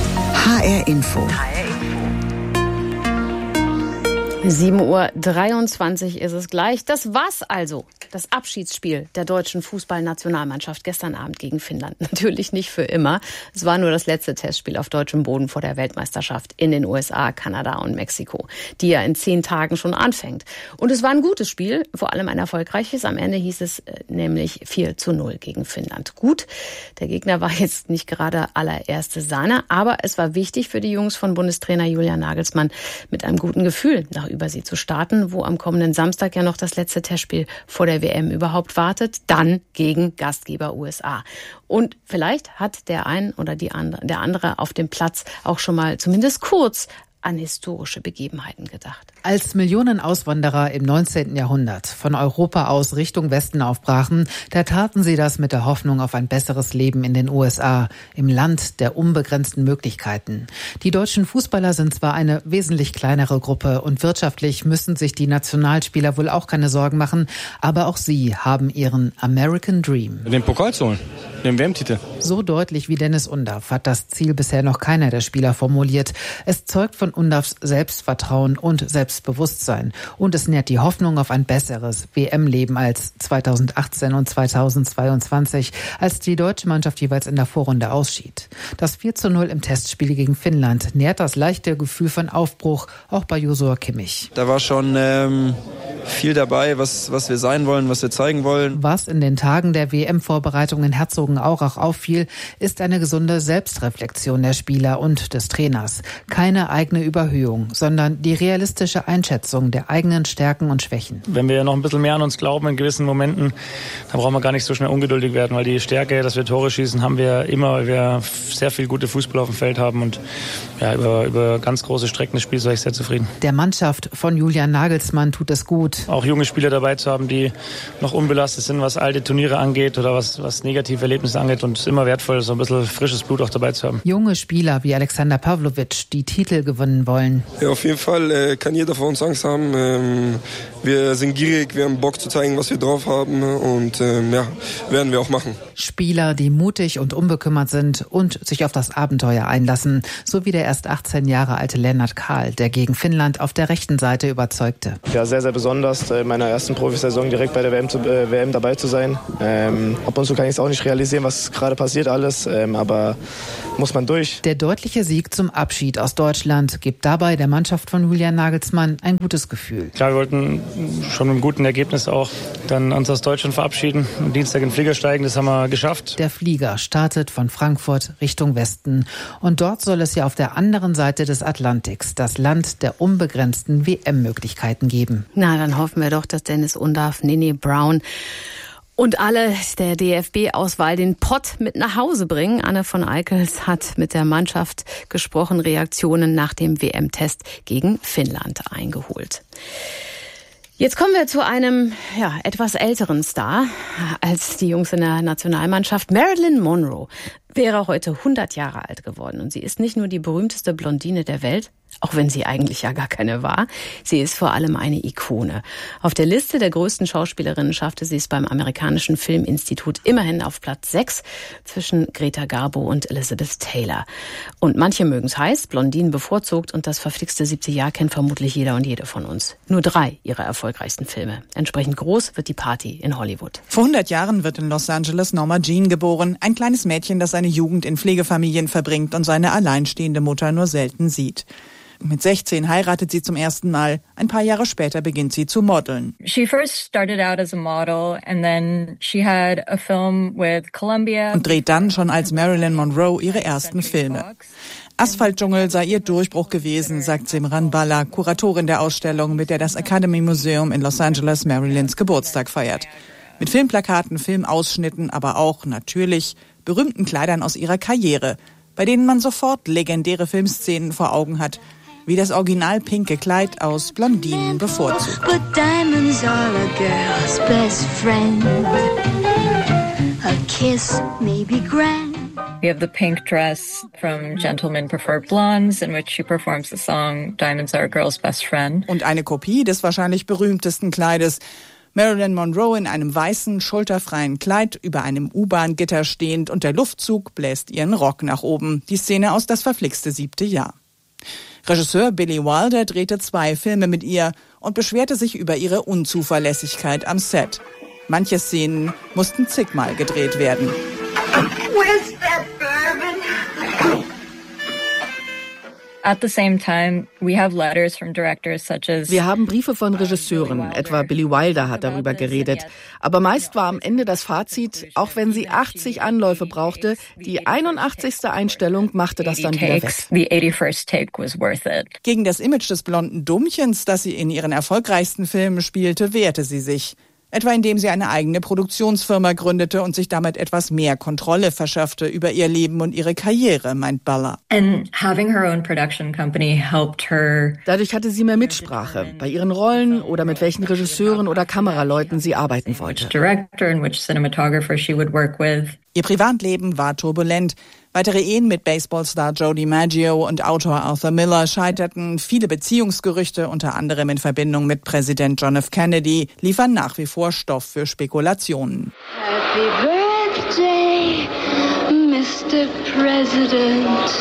HR Info. 7:23 Uhr ist es gleich. Das war's also. Das Abschiedsspiel der deutschen Fußballnationalmannschaft gestern Abend gegen Finnland. Natürlich nicht für immer. Es war nur das letzte Testspiel auf deutschem Boden vor der Weltmeisterschaft in den USA, Kanada und Mexiko, die ja in 10 Tagen schon anfängt. Und es war ein gutes Spiel, vor allem ein erfolgreiches. Am Ende hieß es nämlich 4:0 gegen Finnland. Gut, der Gegner war jetzt nicht gerade allererste Sahne, aber es war wichtig für die Jungs von Bundestrainer Julian Nagelsmann mit einem guten Gefühl nach Übersee zu starten, wo am kommenden Samstag ja noch das letzte Testspiel vor der WM überhaupt wartet, dann gegen Gastgeber USA. Und vielleicht hat der ein oder der andere auf dem Platz auch schon mal zumindest kurz an historische Begebenheiten gedacht. Als Millionen Auswanderer im 19. Jahrhundert von Europa aus Richtung Westen aufbrachen, da taten sie das mit der Hoffnung auf ein besseres Leben in den USA, im Land der unbegrenzten Möglichkeiten. Die deutschen Fußballer sind zwar eine wesentlich kleinere Gruppe und wirtschaftlich müssen sich die Nationalspieler wohl auch keine Sorgen machen, aber auch sie haben ihren American Dream. Den Pokal zu holen, den WM-Titel. So deutlich wie Dennis Undaff hat das Ziel bisher noch keiner der Spieler formuliert. Es zeugt von Undaffs Selbstvertrauen und Selbstbewusstsein. Und es nährt die Hoffnung auf ein besseres WM-Leben als 2018 und 2022, als die deutsche Mannschaft jeweils in der Vorrunde ausschied. Das 4:0 im Testspiel gegen Finnland nährt das leichte Gefühl von Aufbruch, auch bei Joshua Kimmich. Da war schon viel dabei, was wir sein wollen, was wir zeigen wollen. Was in den Tagen der WM-Vorbereitung in Herzogenaurach auffiel, ist eine gesunde Selbstreflexion der Spieler und des Trainers. Keine eigene Überhöhung, sondern die realistische Einschätzung der eigenen Stärken und Schwächen. Wenn wir noch ein bisschen mehr an uns glauben in gewissen Momenten, dann brauchen wir gar nicht so schnell ungeduldig werden, weil die Stärke, dass wir Tore schießen, haben wir immer, weil wir sehr viel gute Fußball auf dem Feld haben und ja, über ganz große Strecken des Spiels war ich sehr zufrieden. Der Mannschaft von Julian Nagelsmann tut es gut, gut. Auch junge Spieler dabei zu haben, die noch unbelastet sind, was alte Turniere angeht oder was negative Erlebnisse angeht. Und es ist immer wertvoll, so ein bisschen frisches Blut auch dabei zu haben. Junge Spieler wie Alexander Pavlovic, die Titel gewinnen wollen. Ja, auf jeden Fall kann jeder von uns Angst haben. Wir sind gierig, wir haben Bock zu zeigen, was wir drauf haben und werden wir auch machen. Spieler, die mutig und unbekümmert sind und sich auf das Abenteuer einlassen, so wie der erst 18 Jahre alte Lennart Kahl, der gegen Finnland auf der rechten Seite überzeugte. Ja, sehr, sehr besonders, in meiner ersten Profisaison direkt bei der WM dabei zu sein. Ab und zu kann ich es auch nicht realisieren, was gerade passiert alles, aber muss man durch. Der deutliche Sieg zum Abschied aus Deutschland gibt dabei der Mannschaft von Julian Nagelsmann ein gutes Gefühl. Klar, wir wollten schon mit einem guten Ergebnis auch dann uns aus Deutschland verabschieden, am Dienstag in den Flieger steigen, das haben wir geschafft. Der Flieger startet von Frankfurt Richtung Westen und dort soll es ja auf der anderen Seite des Atlantiks das Land der unbegrenzten WM-Möglichkeiten geben. Na, dann hoffen wir doch, dass Dennis Undaff, Nini Brown und alle der DFB-Auswahl den Pott mit nach Hause bringen. Anne von Eickels hat mit der Mannschaft gesprochen, Reaktionen nach dem WM-Test gegen Finnland eingeholt. Jetzt kommen wir zu einem etwas älteren Star als die Jungs in der Nationalmannschaft. Marilyn Monroe wäre heute 100 Jahre alt geworden. Und sie ist nicht nur die berühmteste Blondine der Welt, auch wenn sie eigentlich ja gar keine war. Sie ist vor allem eine Ikone. Auf der Liste der größten Schauspielerinnen schaffte sie es beim amerikanischen Filminstitut immerhin auf Platz 6 zwischen Greta Garbo und Elizabeth Taylor. Und manche mögen es heiß, Blondinen bevorzugt und das verflixte 7. Jahr kennt vermutlich jeder und jede von uns. Nur 3 ihrer erfolgreichsten Filme. Entsprechend groß wird die Party in Hollywood. Vor 100 Jahren wird in Los Angeles Norma Jean geboren. Ein kleines Mädchen, das seine Jugend in Pflegefamilien verbringt und seine alleinstehende Mutter nur selten sieht. Mit 16 heiratet sie zum ersten Mal. Ein paar Jahre später beginnt sie zu modeln. She first started out as a model and then she had a film with Columbia. Und dreht dann schon als Marilyn Monroe ihre ersten Filme. Asphaltdschungel sei ihr Durchbruch gewesen, sagt Simran Balla, Kuratorin der Ausstellung, mit der das Academy Museum in Los Angeles Marilyns Geburtstag feiert. Mit Filmplakaten, Filmausschnitten, aber auch, natürlich, berühmten Kleidern aus ihrer Karriere, bei denen man sofort legendäre Filmszenen vor Augen hat, wie das original pinke Kleid aus Blondinen bevorzugt. But diamonds are a girl's best friend. A kiss may be grand. We have the pink dress from Gentlemen Prefer Blondes, in which she performs the song Diamonds Are a Girl's Best Friend. Und eine Kopie des wahrscheinlich berühmtesten Kleides. Marilyn Monroe in einem weißen, schulterfreien Kleid über einem U-Bahn-Gitter stehend und der Luftzug bläst ihren Rock nach oben. Die Szene aus Das verflixte 7. Jahr. Regisseur Billy Wilder drehte 2 Filme mit ihr und beschwerte sich über ihre Unzuverlässigkeit am Set. Manche Szenen mussten zigmal gedreht werden. Where's that bourbon? At the same time, we have letters from directors such as Wir haben Briefe von Regisseuren, etwa Billy Wilder hat darüber geredet. Aber meist war am Ende das Fazit, auch wenn sie 80 Anläufe brauchte, die 81. Einstellung machte das dann wieder weg. The 81st take was worth it. Gegen das Image des blonden Dummchens, das sie in ihren erfolgreichsten Filmen spielte, wehrte sie sich. Etwa indem sie eine eigene Produktionsfirma gründete und sich damit etwas mehr Kontrolle verschaffte über ihr Leben und ihre Karriere, meint Balla. And having her own production company helped her. Dadurch hatte sie mehr Mitsprache bei ihren Rollen oder mit welchen Regisseuren oder Kameraleuten sie arbeiten wollte. Director and which cinematographer she would work with. Ihr Privatleben war turbulent. Weitere Ehen mit Baseballstar Joe DiMaggio und Autor Arthur Miller scheiterten. Viele Beziehungsgerüchte, unter anderem in Verbindung mit Präsident John F. Kennedy, liefern nach wie vor Stoff für Spekulationen. Happy Birthday, Mr. President.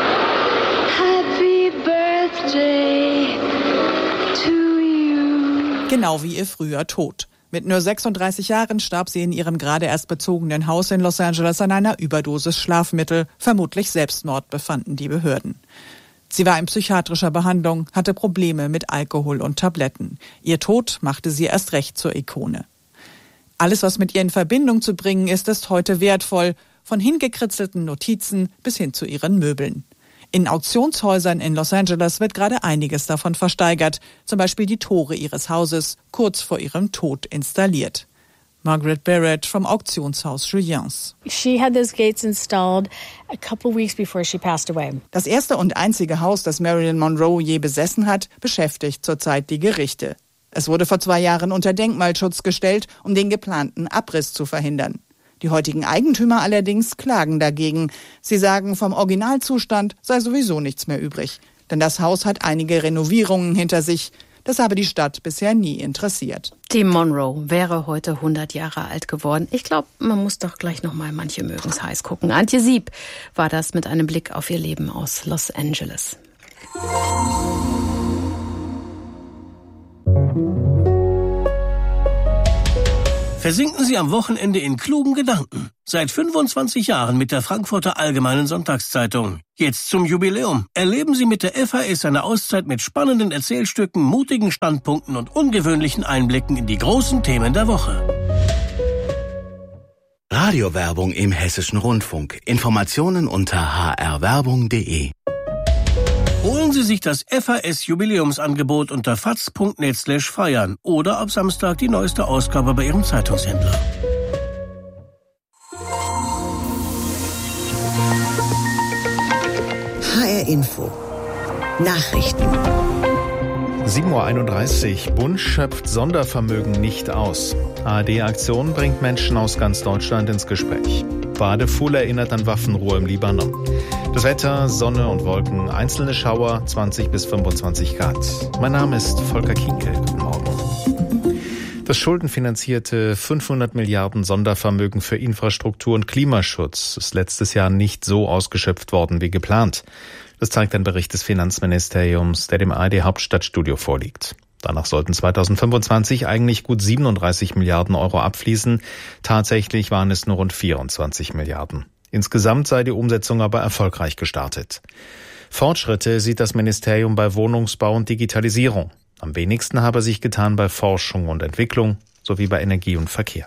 Happy Birthday to you. Genau wie ihr früher Tod. Mit nur 36 Jahren starb sie in ihrem gerade erst bezogenen Haus in Los Angeles an einer Überdosis Schlafmittel. Vermutlich Selbstmord, befanden die Behörden. Sie war in psychiatrischer Behandlung, hatte Probleme mit Alkohol und Tabletten. Ihr Tod machte sie erst recht zur Ikone. Alles, was mit ihr in Verbindung zu bringen ist heute wertvoll. Von hingekritzelten Notizen bis hin zu ihren Möbeln. In Auktionshäusern in Los Angeles wird gerade einiges davon versteigert, zum Beispiel die Tore ihres Hauses, kurz vor ihrem Tod installiert. Margaret Barrett vom Auktionshaus Julien's. She had those gates installed a couple weeks before she passed away. Das erste und einzige Haus, das Marilyn Monroe je besessen hat, beschäftigt zurzeit die Gerichte. Es wurde vor 2 Jahren unter Denkmalschutz gestellt, um den geplanten Abriss zu verhindern. Die heutigen Eigentümer allerdings klagen dagegen. Sie sagen, vom Originalzustand sei sowieso nichts mehr übrig. Denn das Haus hat einige Renovierungen hinter sich. Das habe die Stadt bisher nie interessiert. Team Monroe wäre heute 100 Jahre alt geworden. Ich glaube, man muss doch gleich noch mal Manche mögen's heiß gucken. Antje Sieb war das mit einem Blick auf ihr Leben aus Los Angeles. Versinken Sie am Wochenende in klugen Gedanken. Seit 25 Jahren mit der Frankfurter Allgemeinen Sonntagszeitung. Jetzt zum Jubiläum. Erleben Sie mit der FAS eine Auszeit mit spannenden Erzählstücken, mutigen Standpunkten und ungewöhnlichen Einblicken in die großen Themen der Woche. Radiowerbung im Hessischen Rundfunk. Informationen unter hrwerbung.de. Holen Sie sich das FAS-Jubiläumsangebot unter faz.net/feiern oder ab Samstag die neueste Ausgabe bei Ihrem Zeitungshändler. HR Info. Nachrichten. 7.31 Uhr. Bund schöpft Sondervermögen nicht aus. ARD-Aktion bringt Menschen aus ganz Deutschland ins Gespräch. Badefuhl erinnert an Waffenruhe im Libanon. Das Wetter, Sonne und Wolken, einzelne Schauer, 20 bis 25 Grad. Mein Name ist Volker Kienkel. Guten Morgen. Das schuldenfinanzierte 500 Milliarden Sondervermögen für Infrastruktur und Klimaschutz ist letztes Jahr nicht so ausgeschöpft worden wie geplant. Das zeigt ein Bericht des Finanzministeriums, der dem ARD-Hauptstadtstudio vorliegt. Danach sollten 2025 eigentlich gut 37 Milliarden Euro abfließen. Tatsächlich waren es nur rund 24 Milliarden. Insgesamt sei die Umsetzung aber erfolgreich gestartet. Fortschritte sieht das Ministerium bei Wohnungsbau und Digitalisierung. Am wenigsten habe sich getan bei Forschung und Entwicklung sowie bei Energie und Verkehr.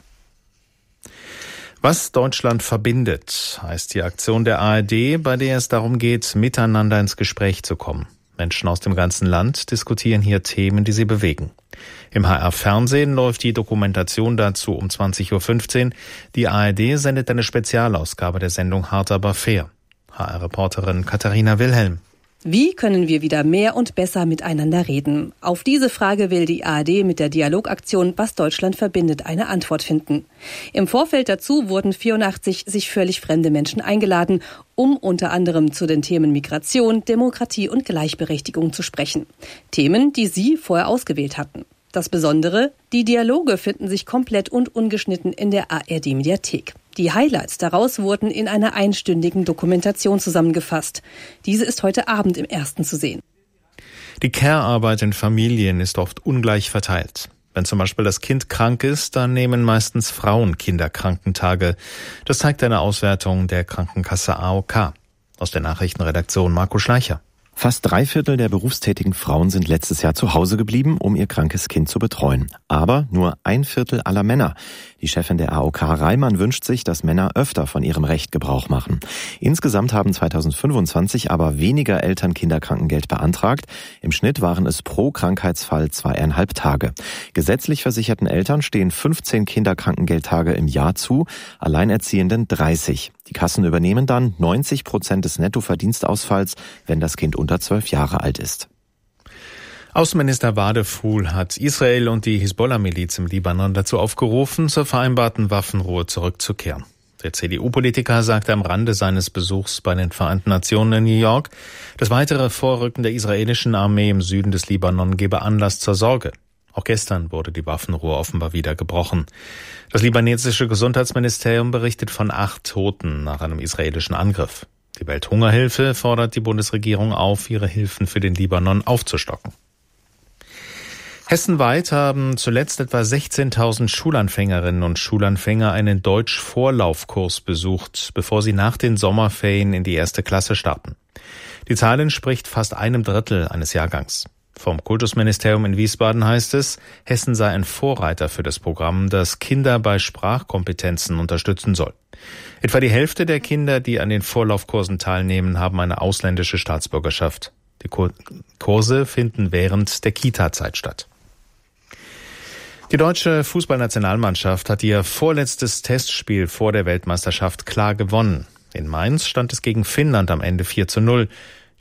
Was Deutschland verbindet, heißt die Aktion der ARD, bei der es darum geht, miteinander ins Gespräch zu kommen. Menschen aus dem ganzen Land diskutieren hier Themen, die sie bewegen. Im HR-Fernsehen läuft die Dokumentation dazu um 20.15 Uhr. Die ARD sendet eine Spezialausgabe der Sendung Hart aber fair. HR-Reporterin Katharina Wilhelm. Wie können wir wieder mehr und besser miteinander reden? Auf diese Frage will die ARD mit der Dialogaktion Was Deutschland verbindet eine Antwort finden. Im Vorfeld dazu wurden 84 sich völlig fremde Menschen eingeladen, um unter anderem zu den Themen Migration, Demokratie und Gleichberechtigung zu sprechen. Themen, die sie vorher ausgewählt hatten. Das Besondere, die Dialoge finden sich komplett und ungeschnitten in der ARD-Mediathek. Die Highlights daraus wurden in einer einstündigen Dokumentation zusammengefasst. Diese ist heute Abend im Ersten zu sehen. Die Care-Arbeit in Familien ist oft ungleich verteilt. Wenn zum Beispiel das Kind krank ist, dann nehmen meistens Frauen Kinderkrankentage. Das zeigt eine Auswertung der Krankenkasse AOK. Aus der Nachrichtenredaktion Marco Schleicher. Fast 3/4 der berufstätigen Frauen sind letztes Jahr zu Hause geblieben, um ihr krankes Kind zu betreuen. Aber nur 1/4 aller Männer. Die Chefin der AOK Reimann wünscht sich, dass Männer öfter von ihrem Recht Gebrauch machen. Insgesamt haben 2025 aber weniger Eltern Kinderkrankengeld beantragt. Im Schnitt waren es pro Krankheitsfall 2,5 Tage. Gesetzlich versicherten Eltern stehen 15 Kinderkrankengeldtage im Jahr zu, Alleinerziehenden 30. Die Kassen übernehmen dann 90% des Nettoverdienstausfalls, wenn das Kind unter 12 Jahre alt ist. Außenminister Badefuhl hat Israel und die Hisbollah-Miliz im Libanon dazu aufgerufen, zur vereinbarten Waffenruhe zurückzukehren. Der CDU-Politiker sagte am Rande seines Besuchs bei den Vereinten Nationen in New York, das weitere Vorrücken der israelischen Armee im Süden des Libanon gebe Anlass zur Sorge. Auch gestern wurde die Waffenruhe offenbar wieder gebrochen. Das libanesische Gesundheitsministerium berichtet von 8 Toten nach einem israelischen Angriff. Die Welthungerhilfe fordert die Bundesregierung auf, ihre Hilfen für den Libanon aufzustocken. Hessenweit haben zuletzt etwa 16.000 Schulanfängerinnen und Schulanfänger einen Deutsch-Vorlaufkurs besucht, bevor sie nach den Sommerferien in die 1. Klasse starten. Die Zahl entspricht fast 1/3 eines Jahrgangs. Vom Kultusministerium in Wiesbaden heißt es, Hessen sei ein Vorreiter für das Programm, das Kinder bei Sprachkompetenzen unterstützen soll. Etwa die Hälfte der Kinder, die an den Vorlaufkursen teilnehmen, haben eine ausländische Staatsbürgerschaft. Die Kurse finden während der Kita-Zeit statt. Die deutsche Fußballnationalmannschaft hat ihr vorletztes Testspiel vor der Weltmeisterschaft klar gewonnen. In Mainz stand es gegen Finnland am Ende 4:0.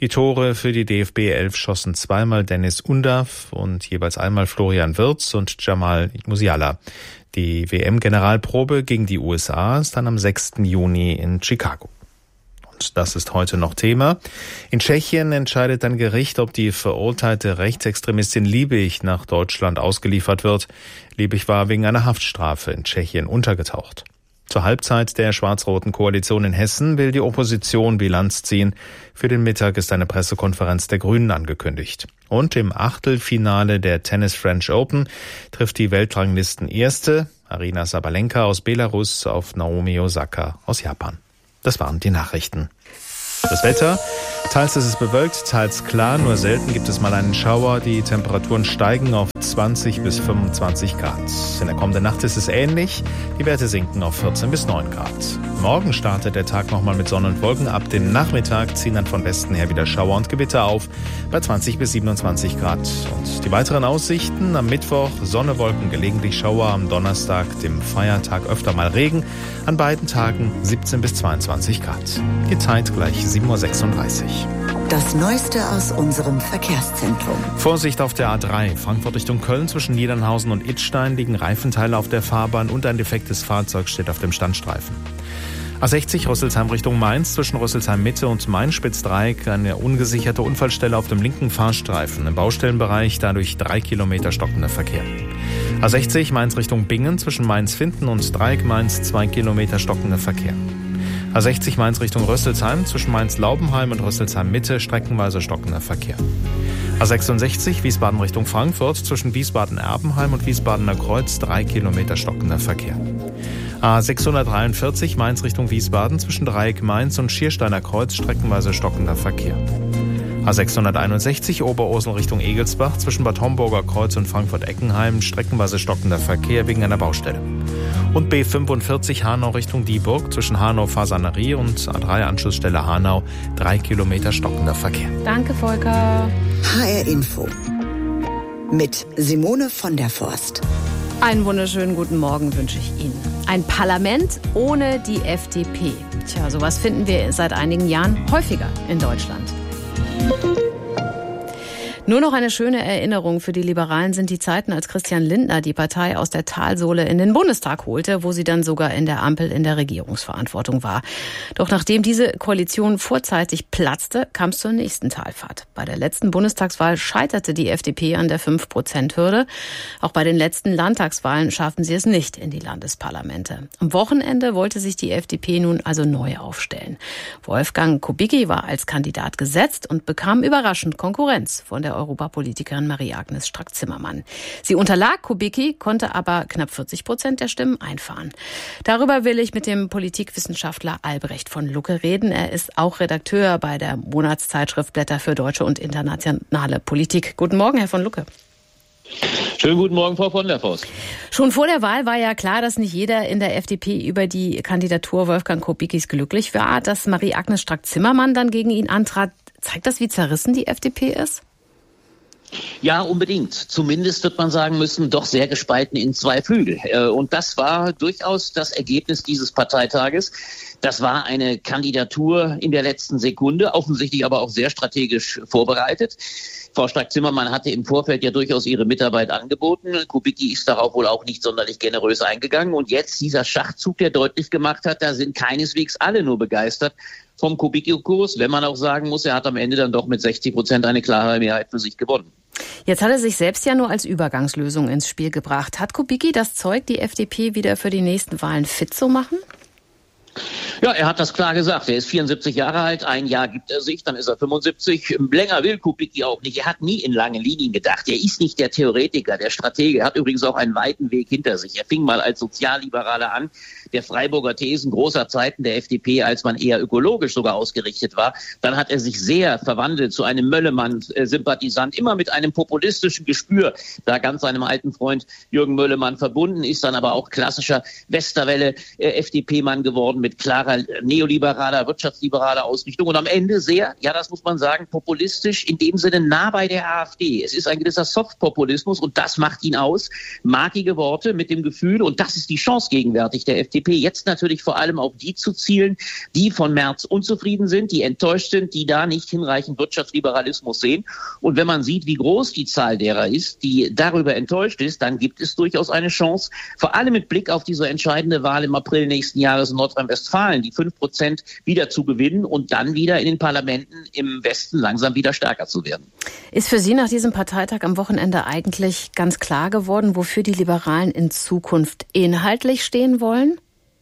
Die Tore für die DFB 11 schossen zweimal Dennis Undav und jeweils einmal Florian Wirtz und Jamal Musiala. Die WM-Generalprobe gegen die USA ist dann am 6. Juni in Chicago. Und das ist heute noch Thema. In Tschechien entscheidet ein Gericht, ob die verurteilte Rechtsextremistin Liebig nach Deutschland ausgeliefert wird. Liebig war wegen einer Haftstrafe in Tschechien untergetaucht. Zur Halbzeit der schwarz-roten Koalition in Hessen will die Opposition Bilanz ziehen. Für den Mittag ist eine Pressekonferenz der Grünen angekündigt. Und im Achtelfinale der Tennis French Open trifft die Weltranglisten-Erste Aryna Sabalenka aus Belarus auf Naomi Osaka aus Japan. Das waren die Nachrichten. Das Wetter, teils ist es bewölkt, teils klar, nur selten gibt es mal einen Schauer. Die Temperaturen steigen auf 20 bis 25 Grad. In der kommenden Nacht ist es ähnlich, die Werte sinken auf 14 bis 9 Grad. Morgen startet der Tag nochmal mit Sonne und Wolken. Ab dem Nachmittag ziehen dann von Westen her wieder Schauer und Gewitter auf, bei 20 bis 27 Grad. Und die weiteren Aussichten: am Mittwoch Sonne, Wolken, gelegentlich Schauer, am Donnerstag, dem Feiertag, öfter mal Regen. An beiden Tagen 17 bis 22 Grad. Die Zeit gleich 7.36 Uhr. Das Neueste aus unserem Verkehrszentrum. Vorsicht auf der A3, Frankfurt Richtung Köln, zwischen Niedernhausen und Idstein liegen Reifenteile auf der Fahrbahn und ein defektes Fahrzeug steht auf dem Standstreifen. A60 Rüsselsheim Richtung Mainz, zwischen Rüsselsheim Mitte und Main-Spitzdreieck eine ungesicherte Unfallstelle auf dem linken Fahrstreifen. Im Baustellenbereich dadurch 3 Kilometer stockender Verkehr. A60 Mainz Richtung Bingen, zwischen Mainz-Finden und Dreieck Mainz 2 Kilometer stockender Verkehr. A60 Mainz Richtung Rüsselsheim, zwischen Mainz-Laubenheim und Rüsselsheim-Mitte streckenweise stockender Verkehr. A66 Wiesbaden Richtung Frankfurt, zwischen Wiesbaden-Erbenheim und Wiesbadener Kreuz 3 Kilometer stockender Verkehr. A643 Mainz Richtung Wiesbaden, zwischen Dreieck Mainz und Schiersteiner Kreuz streckenweise stockender Verkehr. A661 Oberursel Richtung Egelsbach, zwischen Bad Homburger Kreuz und Frankfurt-Eckenheim streckenweise stockender Verkehr wegen einer Baustelle. Und B45 Hanau Richtung Dieburg, zwischen Hanau-Fasanerie und A3 Anschlussstelle Hanau 3 Kilometer stockender Verkehr. Danke, Volker. HR Info mit Simone von der Forst. Einen wunderschönen guten Morgen wünsche ich Ihnen. Ein Parlament ohne die FDP. Tja, sowas finden wir seit einigen Jahren häufiger in Deutschland. Nur noch eine schöne Erinnerung für die Liberalen sind die Zeiten, als Christian Lindner die Partei aus der Talsohle in den Bundestag holte, wo sie dann sogar in der Ampel in der Regierungsverantwortung war. Doch nachdem diese Koalition vorzeitig platzte, kam es zur nächsten Talfahrt. Bei der letzten Bundestagswahl scheiterte die FDP an der 5%-Hürde. Auch bei den letzten Landtagswahlen schafften sie es nicht in die Landesparlamente. Am Wochenende wollte sich die FDP nun also neu aufstellen. Wolfgang Kubicki war als Kandidat gesetzt und bekam überraschend Konkurrenz von der Europapolitikerin Marie-Agnes Strack-Zimmermann. Sie unterlag Kubicki, konnte aber knapp 40% der Stimmen einfahren. Darüber will ich mit dem Politikwissenschaftler Albrecht von Lucke reden. Er ist auch Redakteur bei der Monatszeitschrift Blätter für deutsche und internationale Politik. Guten Morgen, Herr von Lucke. Schönen guten Morgen, Frau von der Forst. Schon vor der Wahl war ja klar, dass nicht jeder in der FDP über die Kandidatur Wolfgang Kubickis glücklich war. Dass Marie-Agnes Strack-Zimmermann dann gegen ihn antrat, zeigt das, wie zerrissen die FDP ist? Ja, unbedingt. Zumindest wird man sagen müssen, doch sehr gespalten in zwei Flügel. Und das war durchaus das Ergebnis dieses Parteitages. Das war eine Kandidatur in der letzten Sekunde, offensichtlich aber auch sehr strategisch vorbereitet. Frau Strack-Zimmermann hatte im Vorfeld ja durchaus ihre Mitarbeit angeboten. Kubicki ist darauf wohl auch nicht sonderlich generös eingegangen. Und jetzt dieser Schachzug, der deutlich gemacht hat, da sind keineswegs alle nur begeistert vom Kubicki-Kurs. Wenn man auch sagen muss, er hat am Ende dann doch mit 60% eine klare Mehrheit für sich gewonnen. Jetzt hat er sich selbst ja nur als Übergangslösung ins Spiel gebracht. Hat Kubicki das Zeug, die FDP wieder für die nächsten Wahlen fit zu machen? Ja, er hat das klar gesagt. Er ist 74 Jahre alt, ein Jahr gibt er sich, dann ist er 75. Länger will Kubicki auch nicht. Er hat nie in lange Linien gedacht. Er ist nicht der Theoretiker, der Stratege. Er hat übrigens auch einen weiten Weg hinter sich. Er fing mal als Sozialliberaler an, der Freiburger Thesen großer Zeiten der FDP, als man eher ökologisch sogar ausgerichtet war. Dann hat er sich sehr verwandelt zu einem Möllemann-Sympathisant, immer mit einem populistischen Gespür, da ganz seinem alten Freund Jürgen Möllemann verbunden, ist dann aber auch klassischer Westerwelle-FDP-Mann geworden mit klarer neoliberaler, wirtschaftsliberaler Ausrichtung und am Ende sehr, ja, das muss man sagen, populistisch, in dem Sinne nah bei der AfD. Es ist ein gewisser Softpopulismus und das macht ihn aus. Markige Worte mit dem Gefühl, und das ist die Chance gegenwärtig der FDP, jetzt natürlich vor allem auf die zu zielen, die von Merz unzufrieden sind, die enttäuscht sind, die da nicht hinreichend Wirtschaftsliberalismus sehen. Und wenn man sieht, wie groß die Zahl derer ist, die darüber enttäuscht ist, dann gibt es durchaus eine Chance, vor allem mit Blick auf diese entscheidende Wahl im April nächsten Jahres in Nordrhein-Westfalen, die 5% wieder zu gewinnen und dann wieder in den Parlamenten im Westen langsam wieder stärker zu werden. Ist für Sie nach diesem Parteitag am Wochenende eigentlich ganz klar geworden, wofür die Liberalen in Zukunft inhaltlich stehen wollen?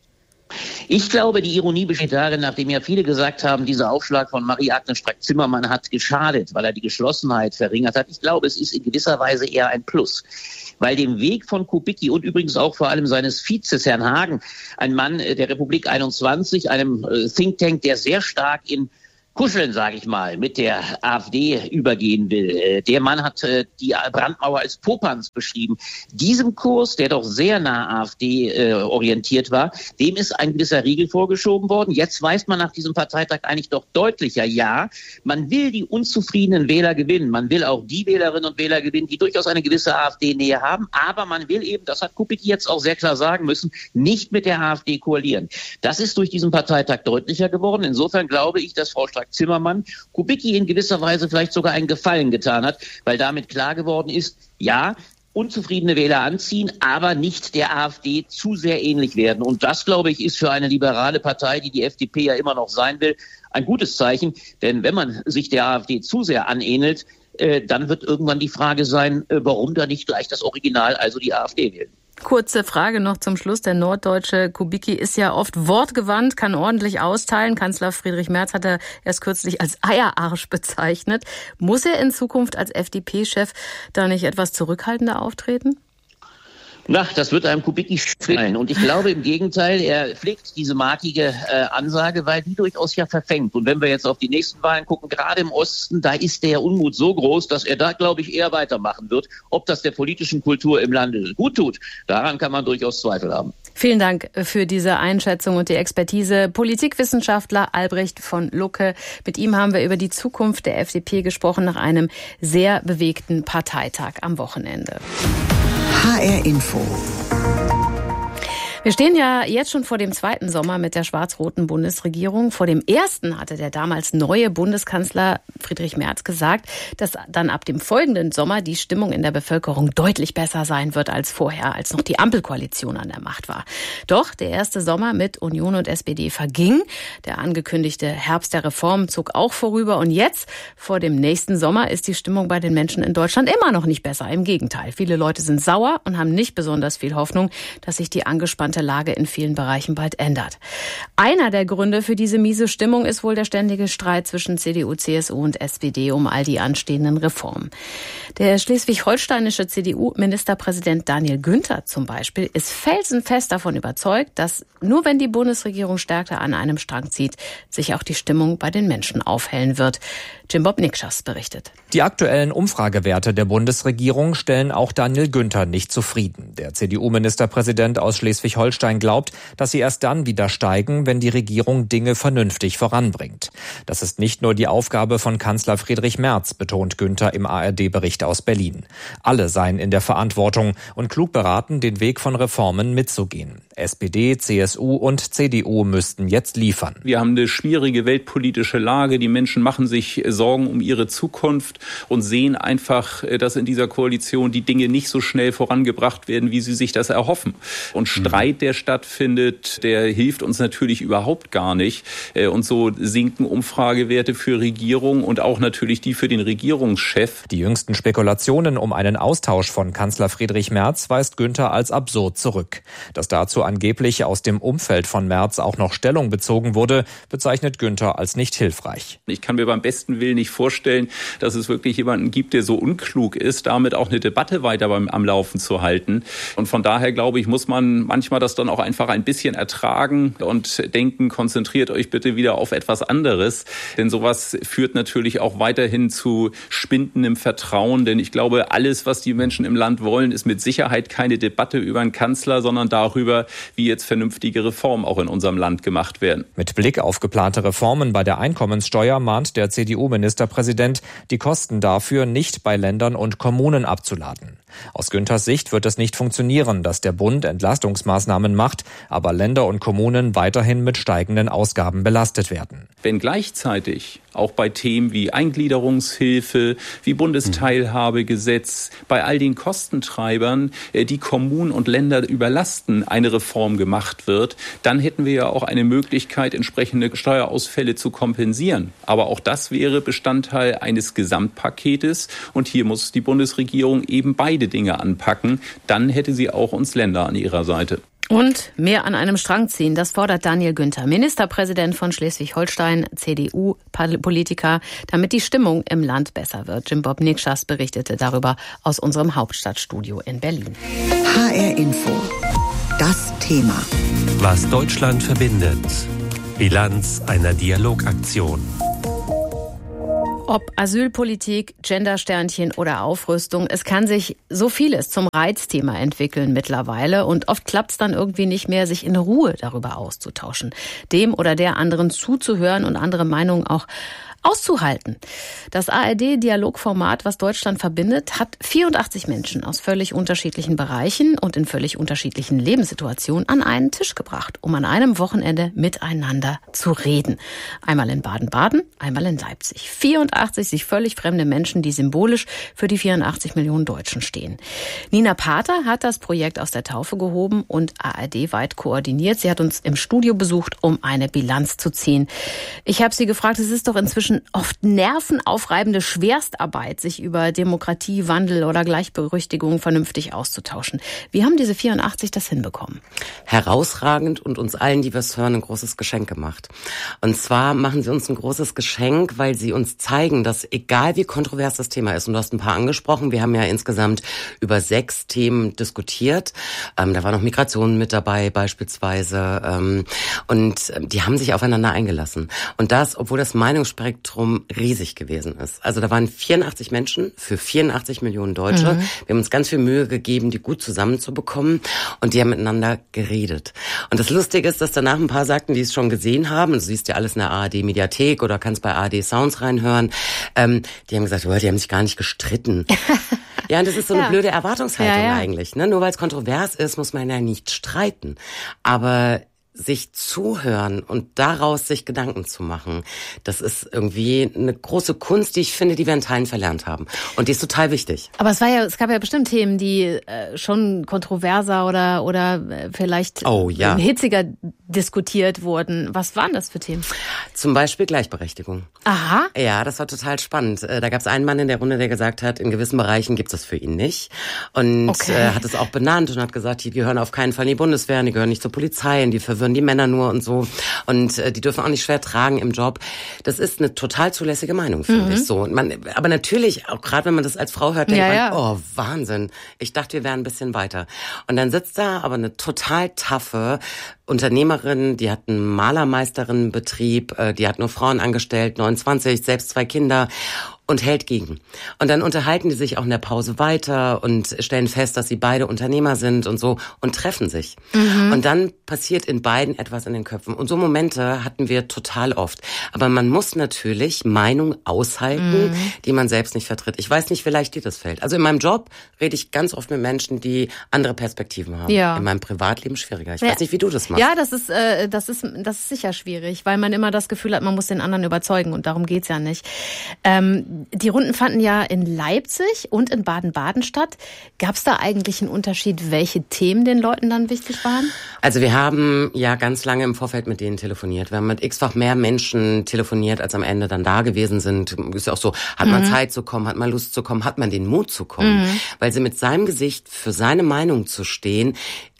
Ich glaube, die Ironie besteht darin, nachdem ja viele gesagt haben, dieser Aufschlag von Marie-Agnes Strack-Zimmermann hat geschadet, weil er die Geschlossenheit verringert hat. Ich glaube, es ist in gewisser Weise eher ein Plus. Weil dem Weg von Kubicki und übrigens auch vor allem seines Vizes, Herrn Hagen, ein Mann der Republik 21, einem Think Tank, der sehr stark in Kuscheln, sage ich mal, mit der AfD übergehen will. Der Mann hat die Brandmauer als Popanz beschrieben. Diesem Kurs, der doch sehr nah AfD orientiert war, dem ist ein gewisser Riegel vorgeschoben worden. Jetzt weiß man nach diesem Parteitag eigentlich doch deutlicher, ja, man will die unzufriedenen Wähler gewinnen. Man will auch die Wählerinnen und Wähler gewinnen, die durchaus eine gewisse AfD-Nähe haben. Aber man will eben, das hat Kubicki jetzt auch sehr klar sagen müssen, nicht mit der AfD koalieren. Das ist durch diesen Parteitag deutlicher geworden. Insofern glaube ich, dass Frau Strack-Zimmermann Kubicki in gewisser Weise vielleicht sogar einen Gefallen getan hat, weil damit klar geworden ist, ja, unzufriedene Wähler anziehen, aber nicht der AfD zu sehr ähnlich werden. Und das, glaube ich, ist für eine liberale Partei, die FDP ja immer noch sein will, ein gutes Zeichen. Denn wenn man sich der AfD zu sehr anähnelt, dann wird irgendwann die Frage sein, warum da nicht gleich das Original, also die AfD wählen. Kurze Frage noch zum Schluss. Der norddeutsche Kubicki ist ja oft wortgewandt, kann ordentlich austeilen. Kanzler Friedrich Merz hat er erst kürzlich als Eierarsch bezeichnet. Muss er in Zukunft als FDP-Chef da nicht etwas zurückhaltender auftreten? Na, das wird einem Kubicki schweren. Und ich glaube im Gegenteil, er pflegt diese markige Ansage, weil die durchaus ja verfängt. Und wenn wir jetzt auf die nächsten Wahlen gucken, gerade im Osten, da ist der Unmut so groß, dass er da, glaube ich, eher weitermachen wird. Ob das der politischen Kultur im Lande gut tut, daran kann man durchaus Zweifel haben. Vielen Dank für diese Einschätzung und die Expertise. Politikwissenschaftler Albrecht von Lucke. Mit ihm haben wir über die Zukunft der FDP gesprochen nach einem sehr bewegten Parteitag am Wochenende. HR Info. Wir stehen ja jetzt schon vor dem zweiten Sommer mit der schwarz-roten Bundesregierung. Vor dem ersten hatte der damals neue Bundeskanzler Friedrich Merz gesagt, dass dann ab dem folgenden Sommer die Stimmung in der Bevölkerung deutlich besser sein wird als vorher, als noch die Ampelkoalition an der Macht war. Doch der erste Sommer mit Union und SPD verging. Der angekündigte Herbst der Reformen zog auch vorüber. Und jetzt, vor dem nächsten Sommer, ist die Stimmung bei den Menschen in Deutschland immer noch nicht besser. Im Gegenteil. Viele Leute sind sauer und haben nicht besonders viel Hoffnung, dass sich die angespannte Lage in vielen Bereichen bald ändert. Einer der Gründe für diese miese Stimmung ist wohl der ständige Streit zwischen CDU, CSU und SPD um all die anstehenden Reformen. Der schleswig-holsteinische CDU-Ministerpräsident Daniel Günther zum Beispiel ist felsenfest davon überzeugt, dass nur wenn die Bundesregierung stärker an einem Strang zieht, sich auch die Stimmung bei den Menschen aufhellen wird. Jim Bob Nikschas berichtet. Die aktuellen Umfragewerte der Bundesregierung stellen auch Daniel Günther nicht zufrieden. Der CDU-Ministerpräsident aus Schleswig-Holstein glaubt, dass sie erst dann wieder steigen, wenn die Regierung Dinge vernünftig voranbringt. Das ist nicht nur die Aufgabe von Kanzler Friedrich Merz, betont Günther im ARD-Bericht aus Berlin. Alle seien in der Verantwortung und klug beraten, den Weg von Reformen mitzugehen. SPD, CSU und CDU müssten jetzt liefern. Wir haben eine schwierige weltpolitische Lage. Die Menschen machen sich Sorgen um ihre Zukunft und sehen einfach, dass in dieser Koalition die Dinge nicht so schnell vorangebracht werden, wie sie sich das erhoffen. Und Streit, der stattfindet, der hilft uns natürlich überhaupt gar nicht. Und so sinken Umfragewerte für Regierung und auch natürlich die für den Regierungschef. Die jüngsten Spekulationen um einen Austausch von Kanzler Friedrich Merz weist Günther als absurd zurück. Dass dazu angeblich aus dem Umfeld von Merz auch noch Stellung bezogen wurde, bezeichnet Günther als nicht hilfreich. Ich kann mir beim besten Willen will nicht vorstellen, dass es wirklich jemanden gibt, der so unklug ist, damit auch eine Debatte weiter am Laufen zu halten. Und von daher, glaube ich, muss man manchmal das dann auch einfach ein bisschen ertragen und denken, konzentriert euch bitte wieder auf etwas anderes. Denn sowas führt natürlich auch weiterhin zu spindendem Vertrauen. Denn ich glaube, alles, was die Menschen im Land wollen, ist mit Sicherheit keine Debatte über einen Kanzler, sondern darüber, wie jetzt vernünftige Reformen auch in unserem Land gemacht werden. Mit Blick auf geplante Reformen bei der Einkommenssteuer mahnt der CDU-Ministerpräsident, die Kosten dafür nicht bei Ländern und Kommunen abzuladen. Aus Günthers Sicht wird es nicht funktionieren, dass der Bund Entlastungsmaßnahmen macht, aber Länder und Kommunen weiterhin mit steigenden Ausgaben belastet werden. Wenn gleichzeitig auch bei Themen wie Eingliederungshilfe, wie Bundesteilhabegesetz, bei all den Kostentreibern, die Kommunen und Länder überlasten, eine Reform gemacht wird, dann hätten wir ja auch eine Möglichkeit, entsprechende Steuerausfälle zu kompensieren. Aber auch das wäre Bestandteil eines Gesamtpaketes und hier muss die Bundesregierung eben beide Dinge anpacken. Dann hätte sie auch uns Länder an ihrer Seite. Und mehr an einem Strang ziehen, das fordert Daniel Günther, Ministerpräsident von Schleswig-Holstein, CDU-Politiker, damit die Stimmung im Land besser wird. Jim Bob Nikschas berichtete darüber aus unserem Hauptstadtstudio in Berlin. HR Info, das Thema. Was Deutschland verbindet. Bilanz einer Dialogaktion. Ob Asylpolitik, Gendersternchen oder Aufrüstung, es kann sich so vieles zum Reizthema entwickeln mittlerweile und oft klappt es dann irgendwie nicht mehr, sich in Ruhe darüber auszutauschen, dem oder der anderen zuzuhören und andere Meinungen auch auszuhalten. Das ARD-Dialogformat, was Deutschland verbindet, hat 84 Menschen aus völlig unterschiedlichen Bereichen und in völlig unterschiedlichen Lebenssituationen an einen Tisch gebracht, um an einem Wochenende miteinander zu reden. Einmal in Baden-Baden, einmal in Leipzig. 84 sich völlig fremde Menschen, die symbolisch für die 84 Millionen Deutschen stehen. Nina Pater hat das Projekt aus der Taufe gehoben und ARD-weit koordiniert. Sie hat uns im Studio besucht, um eine Bilanz zu ziehen. Ich habe sie gefragt, es ist doch inzwischen oft nervenaufreibende Schwerstarbeit, sich über Demokratie, Wandel oder Gleichberechtigung vernünftig auszutauschen. Wie haben diese 84 das hinbekommen? Herausragend und uns allen, die wir es hören, ein großes Geschenk gemacht. Und zwar machen sie uns ein großes Geschenk, weil sie uns zeigen, dass egal wie kontrovers das Thema ist, und du hast ein paar angesprochen, wir haben ja insgesamt über 6 Themen diskutiert. Da war noch Migration mit dabei beispielsweise. Und die haben sich aufeinander eingelassen. Und das, obwohl das Meinungsspektrum riesig gewesen ist. Also da waren 84 Menschen für 84 Millionen Deutsche. Wir haben uns ganz viel Mühe gegeben, die gut zusammenzubekommen und die haben miteinander geredet. Und das Lustige ist, dass danach ein paar sagten, die es schon gesehen haben, du siehst ja alles in der ARD-Mediathek oder kannst bei ARD Sounds reinhören, die haben gesagt, die haben sich gar nicht gestritten. Ja, und das ist so eine blöde Erwartungshaltung eigentlich. Ne? Nur weil es kontrovers ist, muss man ja nicht streiten. Aber sich zuhören und daraus sich Gedanken zu machen, das ist irgendwie eine große Kunst, die ich finde, die wir in Teilen verlernt haben. Und die ist total wichtig. Aber es gab ja bestimmt Themen, die schon kontroverser oder vielleicht hitziger diskutiert wurden. Was waren das für Themen? Zum Beispiel Gleichberechtigung. Aha. Ja, das war total spannend. Da gab es einen Mann in der Runde, der gesagt hat, in gewissen Bereichen gibt es das für ihn nicht. Und hat es auch benannt und hat gesagt, die gehören auf keinen Fall in die Bundeswehr, die gehören nicht zur Polizei, die verwirren die Männer nur und so. Und die dürfen auch nicht schwer tragen im Job. Das ist eine total zulässige Meinung, finde ich so. Aber natürlich, auch gerade wenn man das als Frau hört, denkt man, oh, Wahnsinn. Ich dachte, wir wären ein bisschen weiter. Und dann sitzt da aber eine total taffe Unternehmerin, die hat einen Malermeisterinnenbetrieb, die hat nur Frauen angestellt, 29, selbst 2 Kinder. Und hält gegen. Und dann unterhalten die sich auch in der Pause weiter und stellen fest, dass sie beide Unternehmer sind und so und treffen sich. Und dann passiert in beiden etwas in den Köpfen. Und so Momente hatten wir total oft. Aber man muss natürlich Meinungen aushalten, die man selbst nicht vertritt. Ich weiß nicht, wie leicht dir das fällt. Also in meinem Job rede ich ganz oft mit Menschen, die andere Perspektiven haben. Ja. In meinem Privatleben schwieriger. Ich weiß nicht, wie du das machst. Ja, das ist sicher schwierig, weil man immer das Gefühl hat, man muss den anderen überzeugen und darum geht's ja nicht. Die Runden fanden ja in Leipzig und in Baden-Baden statt. Gab es da eigentlich einen Unterschied, welche Themen den Leuten dann wichtig waren? Also wir haben ja ganz lange im Vorfeld mit denen telefoniert. Wir haben mit x-fach mehr Menschen telefoniert, als am Ende dann da gewesen sind. Ist ja auch so, hat man Zeit zu kommen, hat man Lust zu kommen, hat man den Mut zu kommen. Weil sie mit seinem Gesicht für seine Meinung zu stehen,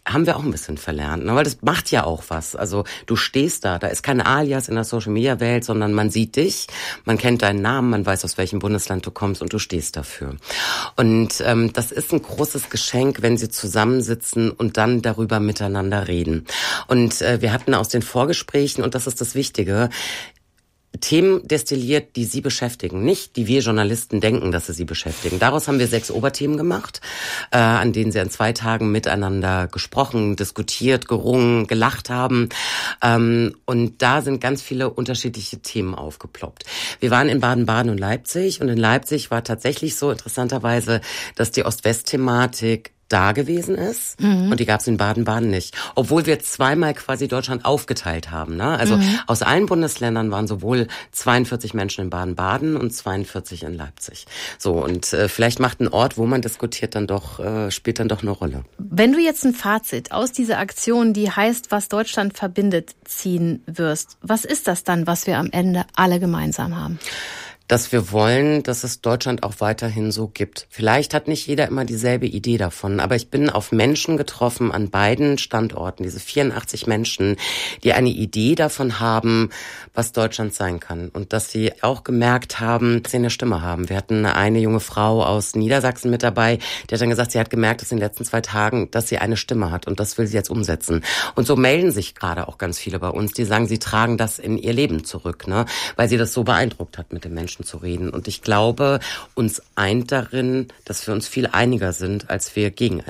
haben wir auch ein bisschen verlernt, ne? Weil das macht ja auch was. Also du stehst da ist kein Alias in der Social-Media-Welt, sondern man sieht dich, man kennt deinen Namen, man weiß, aus welchem Bundesland du kommst und du stehst dafür. Und das ist ein großes Geschenk, wenn sie zusammensitzen und dann darüber miteinander reden. Und wir hatten aus den Vorgesprächen, und das ist das Wichtige, Themen destilliert, die sie beschäftigen, nicht die wir Journalisten denken, dass sie beschäftigen. Daraus haben wir 6 Oberthemen gemacht, an denen sie an 2 Tagen miteinander gesprochen, diskutiert, gerungen, gelacht haben. Und da sind ganz viele unterschiedliche Themen aufgeploppt. Wir waren in Baden-Baden und Leipzig, und in Leipzig war tatsächlich so interessanterweise, dass die Ost-West-Thematik da gewesen ist, und die gab es in Baden-Baden nicht. Obwohl wir 2-mal quasi Deutschland aufgeteilt haben. Ne? Also aus allen Bundesländern waren sowohl 42 Menschen in Baden-Baden und 42 in Leipzig. So, und vielleicht macht ein Ort, wo man diskutiert, spielt dann doch eine Rolle. Wenn du jetzt ein Fazit aus dieser Aktion, die heißt, was Deutschland verbindet, ziehen wirst, was ist das dann, was wir am Ende alle gemeinsam haben? Dass wir wollen, dass es Deutschland auch weiterhin so gibt. Vielleicht hat nicht jeder immer dieselbe Idee davon, aber ich bin auf Menschen getroffen an beiden Standorten, diese 84 Menschen, die eine Idee davon haben, was Deutschland sein kann. Und dass sie auch gemerkt haben, dass sie eine Stimme haben. Wir hatten eine junge Frau aus Niedersachsen mit dabei, die hat dann gesagt, sie hat gemerkt, dass in den letzten 2 Tagen, dass sie eine Stimme hat, und das will sie jetzt umsetzen. Und so melden sich gerade auch ganz viele bei uns, die sagen, sie tragen das in ihr Leben zurück, ne, weil sie das so beeindruckt hat, mit den Menschen zu reden. Und ich glaube, uns eint darin, dass wir uns viel einiger sind, als wir gegeneinander